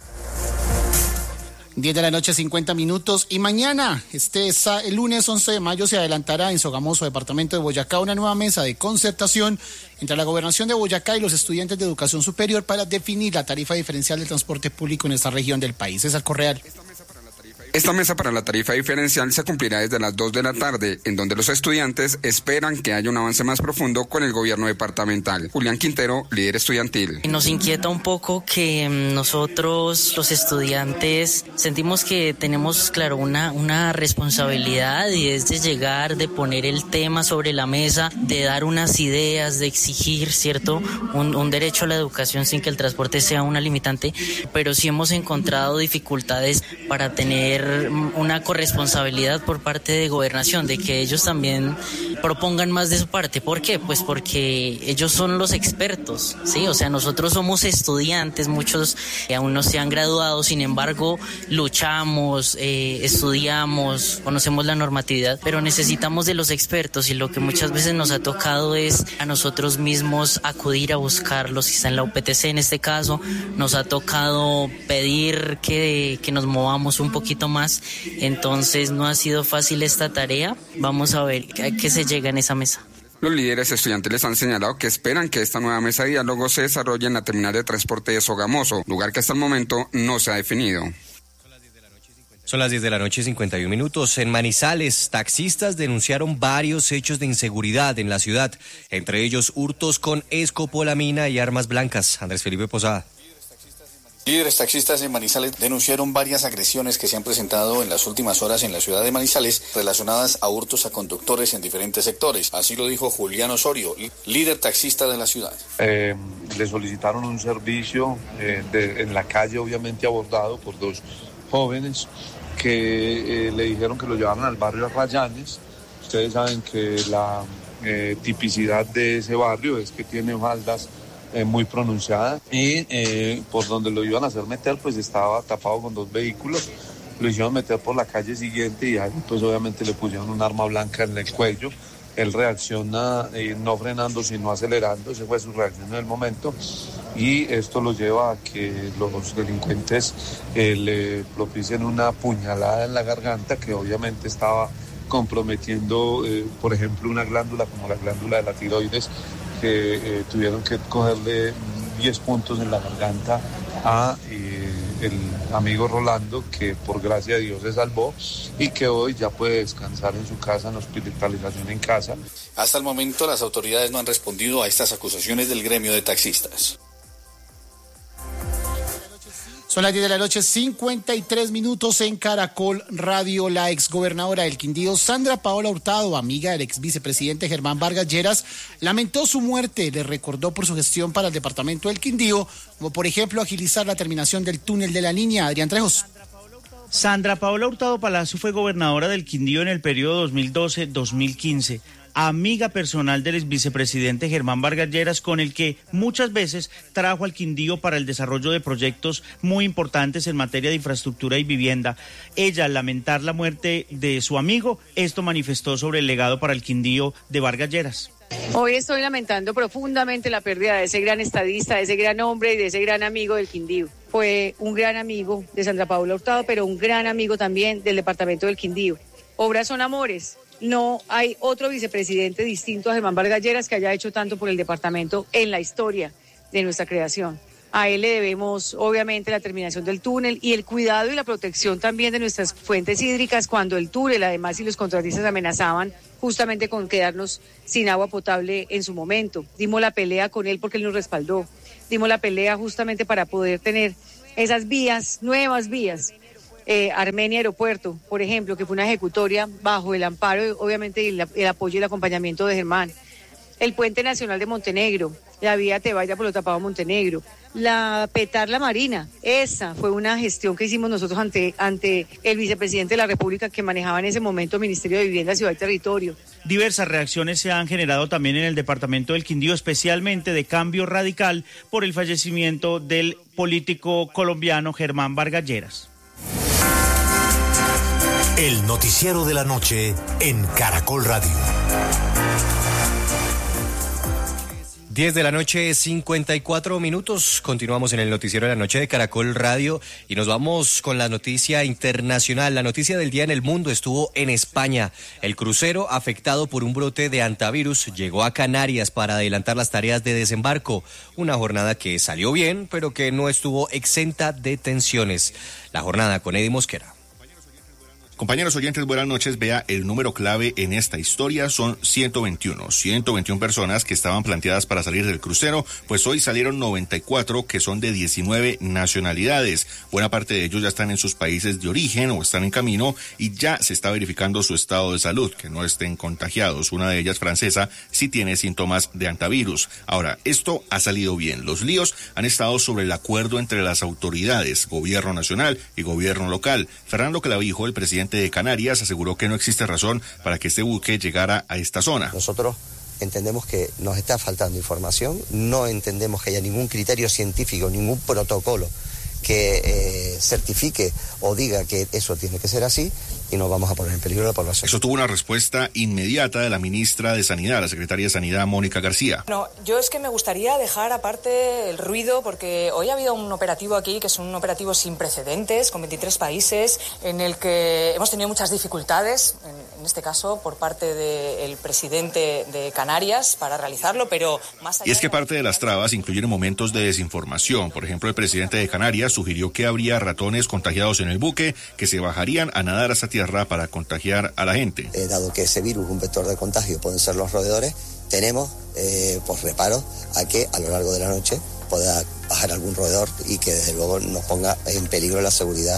diez de la noche, cincuenta minutos. Y mañana, este el lunes once de mayo, se adelantará en Sogamoso, departamento de Boyacá, una nueva mesa de concertación entre la Gobernación de Boyacá y los estudiantes de educación superior para definir la tarifa diferencial del transporte público en esta región del país. César Correal. Esta mesa para la tarifa diferencial se cumplirá desde las dos de la tarde, en donde los estudiantes esperan que haya un avance más profundo con el gobierno departamental. Julián Quintero, líder estudiantil. Nos inquieta un poco que nosotros, los estudiantes, sentimos que tenemos, claro, una, una responsabilidad, y es de llegar, de poner el tema sobre la mesa, de dar unas ideas, de exigir, ¿cierto?, un, un derecho a la educación sin que el transporte sea una limitante, pero sí hemos encontrado dificultades para tener una corresponsabilidad por parte de Gobernación, de que ellos también propongan más de su parte. ¿Por qué? Pues porque ellos son los expertos, ¿sí? O sea, nosotros somos estudiantes, muchos que aún no se han graduado, sin embargo, luchamos, eh, estudiamos, conocemos la normatividad, pero necesitamos de los expertos, y lo que muchas veces nos ha tocado es a nosotros mismos acudir a buscarlos. Si está en la U P T C, en este caso, nos ha tocado pedir que, que nos movamos un poquito más, entonces no ha sido fácil esta tarea. Vamos a ver a qué se llega en esa mesa. Los líderes estudiantiles han señalado que esperan que esta nueva mesa de diálogo se desarrolle en la terminal de transporte de Sogamoso, lugar que hasta el momento no se ha definido. Son las diez de la noche, cincuenta y un minutos. En Manizales, taxistas denunciaron varios hechos de inseguridad en la ciudad, entre ellos hurtos con escopolamina y armas blancas. Andrés Felipe Posada. Líderes taxistas en Manizales denunciaron varias agresiones que se han presentado en las últimas horas en la ciudad de Manizales relacionadas a hurtos a conductores en diferentes sectores. Así lo dijo Julián Osorio, líder taxista de la ciudad. Eh, le solicitaron un servicio eh, de, en la calle, obviamente abordado por dos jóvenes que eh, le dijeron que lo llevaran al barrio Arrayanes. Ustedes saben que la eh, tipicidad de ese barrio es que tiene faldas Eh, muy pronunciada, y eh, por donde lo iban a hacer meter pues estaba tapado con dos vehículos. Lo hicieron meter por la calle siguiente y ahí pues obviamente le pusieron un arma blanca en el cuello. Él reacciona eh, no frenando sino acelerando, esa fue su reacción en el momento, y esto lo lleva a que los delincuentes eh, le propicien una puñalada en la garganta que obviamente estaba comprometiendo eh, por ejemplo una glándula como la glándula de la tiroides, que eh, tuvieron que cogerle diez puntos en la garganta a eh, el amigo Rolando, que por gracia de Dios se salvó y que hoy ya puede descansar en su casa, en hospitalización en casa. Hasta el momento las autoridades no han respondido a estas acusaciones del gremio de taxistas. Son las diez de la noche, cincuenta y tres minutos en Caracol Radio. La exgobernadora del Quindío, Sandra Paola Hurtado, amiga del ex vicepresidente Germán Vargas Lleras, lamentó su muerte. Le recordó por su gestión para el departamento del Quindío, como por ejemplo agilizar la terminación del túnel de la Niña. Adrián Trejos. Sandra Paola Hurtado Palacio fue gobernadora del Quindío en el periodo dos mil doce a dos mil quince. Amiga personal del ex vicepresidente Germán Vargas Lleras, con el que muchas veces trajo al Quindío para el desarrollo de proyectos muy importantes en materia de infraestructura y vivienda. Ella, al lamentar la muerte de su amigo, esto manifestó sobre el legado para el Quindío de Vargas Lleras. Hoy estoy lamentando profundamente la pérdida de ese gran estadista, de ese gran hombre y de ese gran amigo del Quindío. Fue un gran amigo de Sandra Paola Hurtado, pero un gran amigo también del departamento del Quindío. Obras son amores. No hay otro vicepresidente distinto a Germán Vargas Lleras que haya hecho tanto por el departamento en la historia de nuestra creación. A él le debemos, obviamente, la terminación del túnel y el cuidado y la protección también de nuestras fuentes hídricas cuando el túnel, además, y los contratistas amenazaban justamente con quedarnos sin agua potable en su momento. Dimos la pelea con él porque él nos respaldó. Dimos la pelea justamente para poder tener esas vías, nuevas vías. Eh, Armenia Aeropuerto, por ejemplo, que fue una ejecutoria bajo el amparo, obviamente, el, el apoyo y el acompañamiento de Germán. El Puente Nacional de Montenegro, la vía Tebaida por lo tapado Montenegro, la Petarla Marina, esa fue una gestión que hicimos nosotros ante, ante el vicepresidente de la República que manejaba en ese momento el Ministerio de Vivienda, Ciudad y Territorio. Diversas reacciones se han generado también en el departamento del Quindío, especialmente de Cambio Radical, por el fallecimiento del político colombiano Germán Vargas Lleras. El noticiero de la noche en Caracol Radio. diez de la noche, cincuenta y cuatro minutos. Continuamos en el noticiero de la noche de Caracol Radio y nos vamos con la noticia internacional. La noticia del día en el mundo estuvo en España. El crucero, afectado por un brote de hantavirus, llegó a Canarias para adelantar las tareas de desembarco. Una jornada que salió bien, pero que no estuvo exenta de tensiones. La jornada con Eddie Mosquera. Compañeros oyentes, buenas noches. Vea, el número clave en esta historia son ciento veintiuno. ciento veintiuna personas que estaban planteadas para salir del crucero, pues hoy salieron noventa y cuatro que son de diecinueve nacionalidades. Buena parte de ellos ya están en sus países de origen o están en camino y ya se está verificando su estado de salud, que no estén contagiados. Una de ellas, francesa, sí tiene síntomas de hantavirus. Ahora, esto ha salido bien. Los líos han estado sobre el acuerdo entre las autoridades, gobierno nacional y gobierno local. Fernando Clavijo, el presidente de Canarias, aseguró que no existe razón para que este buque llegara a esta zona. Nosotros entendemos que nos está faltando información, no entendemos que haya ningún criterio científico, ningún protocolo que eh, certifique o diga que eso tiene que ser así y nos vamos a poner en peligro a la población. Eso tuvo una respuesta inmediata de la ministra de Sanidad, la secretaria de Sanidad, Mónica García. No, yo es que me gustaría dejar aparte el ruido porque hoy ha habido un operativo aquí que es un operativo sin precedentes con veintitrés países en el que hemos tenido muchas dificultades, en, en este caso por parte del presidente de Canarias para realizarlo, pero más allá... Y es que parte de las trabas incluyen momentos de desinformación. Por ejemplo, el presidente de Canarias sugirió que habría ratones contagiados en el buque que se bajarían a nadar hasta tierra para contagiar a la gente. Eh, dado que ese virus, un vector de contagio, pueden ser los roedores, tenemos eh, por reparo a que a lo largo de la noche pueda bajar algún roedor y que desde luego nos ponga en peligro la seguridad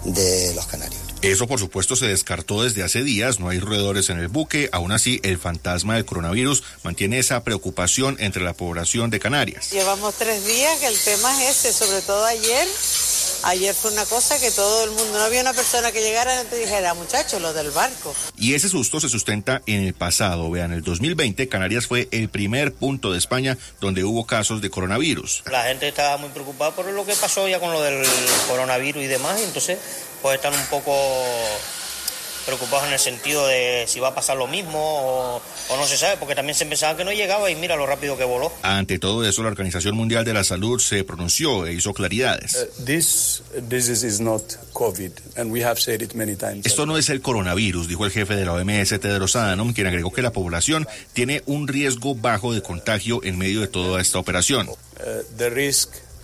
de los canarios. Eso, por supuesto, se descartó desde hace días. No hay roedores en el buque. Aún así, el fantasma del coronavirus mantiene esa preocupación entre la población de Canarias. Llevamos tres días que el tema es ese, sobre todo ayer. Ayer fue una cosa que todo el mundo, no había una persona que llegara y te dijera, muchachos, lo del barco. Y ese susto se sustenta en el pasado. Vean, en el dos mil veinte, Canarias fue el primer punto de España donde hubo casos de coronavirus. La gente estaba muy preocupada por lo que pasó ya con lo del coronavirus y demás, y entonces pues están un poco preocupados en el sentido de si va a pasar lo mismo o, o no se sabe, porque también se pensaba que no llegaba y mira lo rápido que voló. Ante todo eso, la Organización Mundial de la Salud se pronunció e hizo claridades. Uh, this disease is not COVID, and we have said it many times. Esto no es el coronavirus, dijo el jefe de la O M S, Tedros Adhanom, quien agregó que la población tiene un riesgo bajo de contagio en medio de toda esta operación. Uh, the risk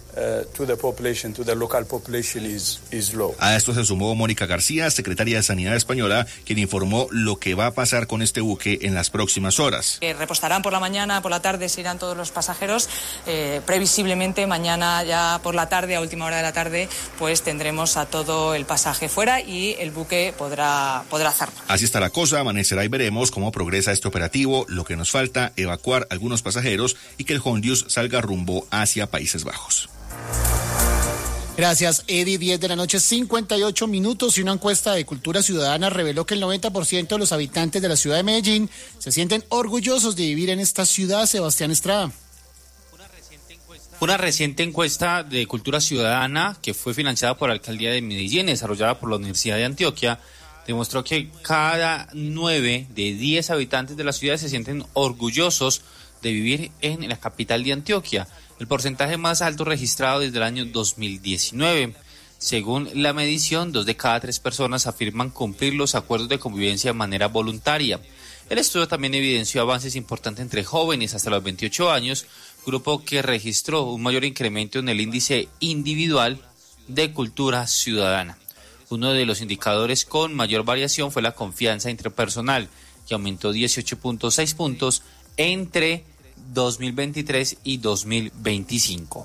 uh, to the population, to the local population is, is low. A esto se sumó Mónica García, secretaria de Sanidad española, quien informó lo que va a pasar con este buque en las próximas horas. Eh, repostarán por la mañana, por la tarde se irán todos los pasajeros. Eh, previsiblemente mañana ya por la tarde, a última hora de la tarde, pues tendremos a todo el pasaje fuera y el buque podrá, podrá zarpar. Así está la cosa, amanecerá y veremos cómo progresa este operativo. Lo que nos falta, evacuar algunos pasajeros y que el Hondius salga rumbo hacia Países Bajos. Gracias, Eddie. diez de la noche, cincuenta y ocho minutos, y una encuesta de Cultura Ciudadana reveló que el noventa por ciento de los habitantes de la ciudad de Medellín se sienten orgullosos de vivir en esta ciudad. Sebastián Estrada. Una reciente encuesta de Cultura Ciudadana que fue financiada por la Alcaldía de Medellín, desarrollada por la Universidad de Antioquia, demostró que cada nueve de diez habitantes de la ciudad se sienten orgullosos de vivir en la capital de Antioquia, el porcentaje más alto registrado desde el año dos mil diecinueve. Según la medición, dos de cada tres personas afirman cumplir los acuerdos de convivencia de manera voluntaria. El estudio también evidenció avances importantes entre jóvenes hasta los veintiocho años, grupo que registró un mayor incremento en el índice individual de cultura ciudadana. Uno de los indicadores con mayor variación fue la confianza interpersonal, que aumentó dieciocho punto seis puntos entre dos mil veintitrés y dos mil veinticinco.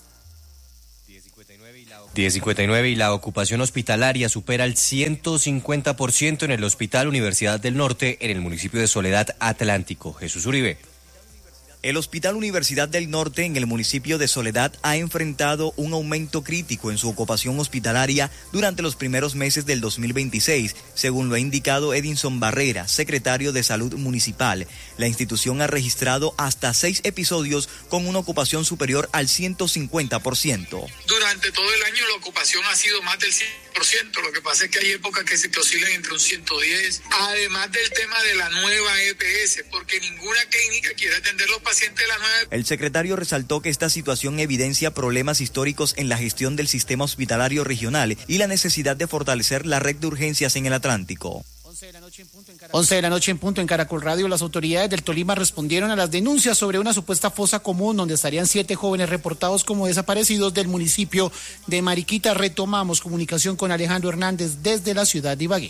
diez cincuenta y nueve y la ocupación hospitalaria supera el ciento cincuenta por ciento en el Hospital Universidad del Norte en el municipio de Soledad Atlántico. Jesús Uribe. El Hospital Universidad del Norte en el municipio de Soledad ha enfrentado un aumento crítico en su ocupación hospitalaria durante los primeros meses del dos mil veintiséis, según lo ha indicado Edinson Barrera, secretario de Salud Municipal. La institución ha registrado hasta seis episodios con una ocupación superior al ciento cincuenta por ciento. Durante todo el año la ocupación ha sido más del cien por ciento, lo que pasa es que hay épocas que se oscilan entre un ciento diez, además del tema de la nueva E P S, porque ninguna clínica quiere atender los pacientes. El secretario resaltó que esta situación evidencia problemas históricos en la gestión del sistema hospitalario regional y la necesidad de fortalecer la red de urgencias en el Atlántico. once de la noche en punto en Caracol Radio. Las autoridades del Tolima respondieron a las denuncias sobre una supuesta fosa común donde estarían siete jóvenes reportados como desaparecidos del municipio de Mariquita. Retomamos comunicación con Alejandro Hernández desde la ciudad de Ibagué.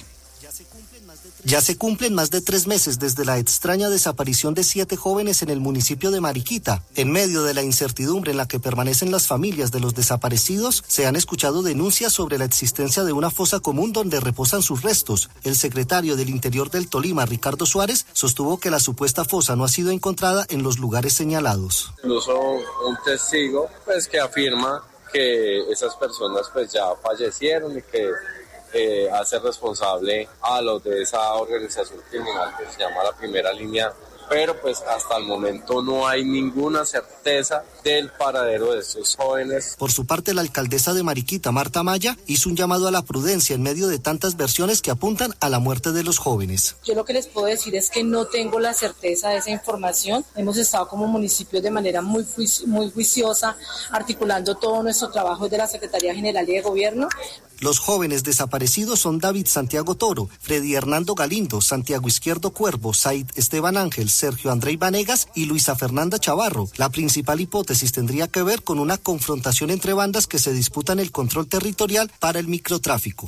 Ya se cumplen más de tres meses desde la extraña desaparición de siete jóvenes en el municipio de Mariquita. En medio de la incertidumbre en la que permanecen las familias de los desaparecidos, se han escuchado denuncias sobre la existencia de una fosa común donde reposan sus restos. El secretario del Interior del Tolima, Ricardo Suárez, sostuvo que la supuesta fosa no ha sido encontrada en los lugares señalados. Incluso un testigo pues que afirma que esas personas pues ya fallecieron y que Eh, hace responsable a los de esa organización criminal que se llama la Primera Línea, pero pues hasta el momento no hay ninguna certeza del paradero de estos jóvenes. Por su parte, la alcaldesa de Mariquita, Marta Maya, hizo un llamado a la prudencia en medio de tantas versiones que apuntan a la muerte de los jóvenes. Yo lo que les puedo decir es que no tengo la certeza de esa información. Hemos estado como municipio de manera muy, juici- muy juiciosa, articulando todo nuestro trabajo desde la Secretaría General de Gobierno. Los jóvenes desaparecidos son David Santiago Toro, Freddy Hernando Galindo, Santiago Izquierdo Cuervo, Said Esteban Ángel, Sergio Andrei Vanegas y Luisa Fernanda Chavarro. La principal hipótesis tendría que ver con una confrontación entre bandas que se disputan el control territorial para el microtráfico.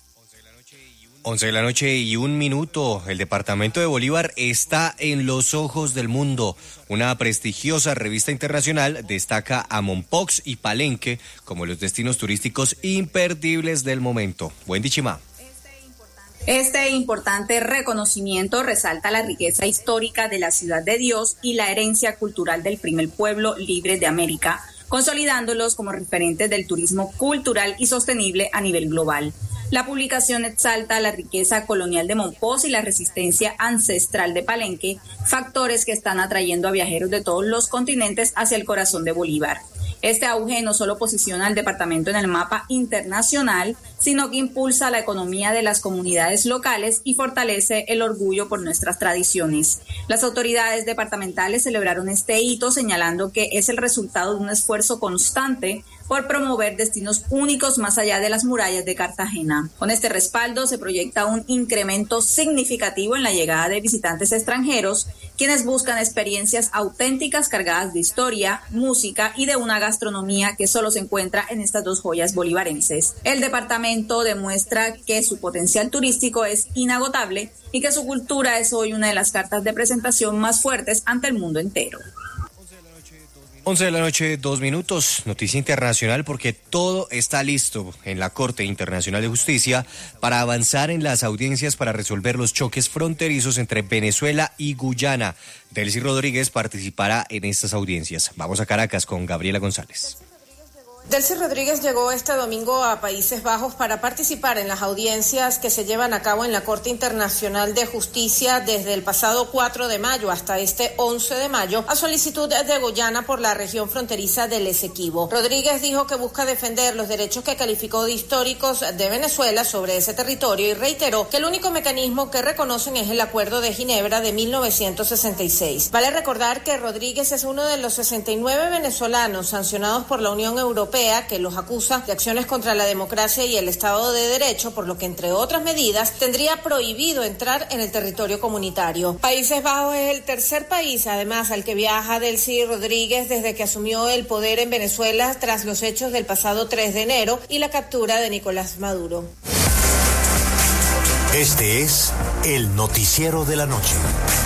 once de la noche y un minuto. El departamento de Bolívar está en los ojos del mundo. Una prestigiosa revista internacional destaca a Mompox y Palenque como los destinos turísticos imperdibles del momento. Buen Dichimá. Este importante reconocimiento resalta la riqueza histórica de la Ciudad de Dios y la herencia cultural del primer pueblo libre de América, consolidándolos como referentes del turismo cultural y sostenible a nivel global. La publicación exalta la riqueza colonial de Mompox y la resistencia ancestral de Palenque, factores que están atrayendo a viajeros de todos los continentes hacia el corazón de Bolívar. Este auge no solo posiciona al departamento en el mapa internacional, sino que impulsa la economía de las comunidades locales y fortalece el orgullo por nuestras tradiciones. Las autoridades departamentales celebraron este hito señalando que es el resultado de un esfuerzo constante por promover destinos únicos más allá de las murallas de Cartagena. Con este respaldo se proyecta un incremento significativo en la llegada de visitantes extranjeros quienes buscan experiencias auténticas cargadas de historia, música y de una gastronomía que solo se encuentra en estas dos joyas bolivarenses. El departamento demuestra que su potencial turístico es inagotable y que su cultura es hoy una de las cartas de presentación más fuertes ante el mundo entero. once de la noche, dos minutos, noticia internacional porque todo está listo en la Corte Internacional de Justicia para avanzar en las audiencias para resolver los choques fronterizos entre Venezuela y Guyana. Delcy Rodríguez participará en estas audiencias. Vamos a Caracas con Gabriela González. Delcy Rodríguez llegó este domingo a Países Bajos para participar en las audiencias que se llevan a cabo en la Corte Internacional de Justicia desde el pasado cuatro de mayo hasta este once de mayo, a solicitud de Guyana por la región fronteriza del Esequibo. Rodríguez dijo que busca defender los derechos que calificó de históricos de Venezuela sobre ese territorio y reiteró que el único mecanismo que reconocen es el Acuerdo de Ginebra de mil novecientos sesenta y seis. Vale recordar que Rodríguez es uno de los sesenta y nueve venezolanos sancionados por la Unión Europea que los acusa de acciones contra la democracia y el Estado de Derecho, por lo que, entre otras medidas, tendría prohibido entrar en el territorio comunitario. Países Bajos es el tercer país, además, al que viaja Delcy Rodríguez desde que asumió el poder en Venezuela tras los hechos del pasado tres de enero y la captura de Nicolás Maduro. Este es el noticiero de la noche.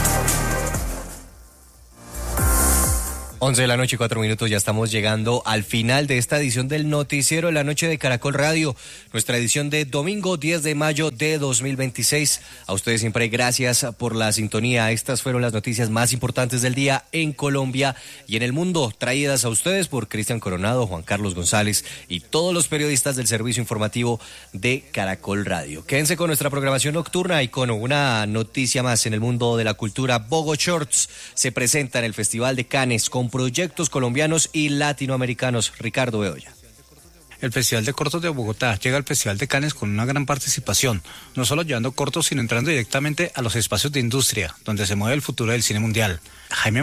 once de la noche, cuatro minutos, ya estamos llegando al final de esta edición del Noticiero de la Noche de Caracol Radio, nuestra edición de domingo diez de mayo de dos mil veintiséis. A ustedes siempre gracias por la sintonía. Estas fueron las noticias más importantes del día en Colombia y en el mundo, traídas a ustedes por Cristian Coronado, Juan Carlos González y todos los periodistas del servicio informativo de Caracol Radio. Quédense con nuestra programación nocturna y con una noticia más en el mundo de la cultura. Bogo Shorts se presenta en el Festival de Cannes con proyectos colombianos y latinoamericanos. Ricardo Bedoya. El Festival de Cortos de Bogotá llega al Festival de Cannes con una gran participación, no solo llevando cortos, sino entrando directamente a los espacios de industria, donde se mueve el futuro del cine mundial. Jaime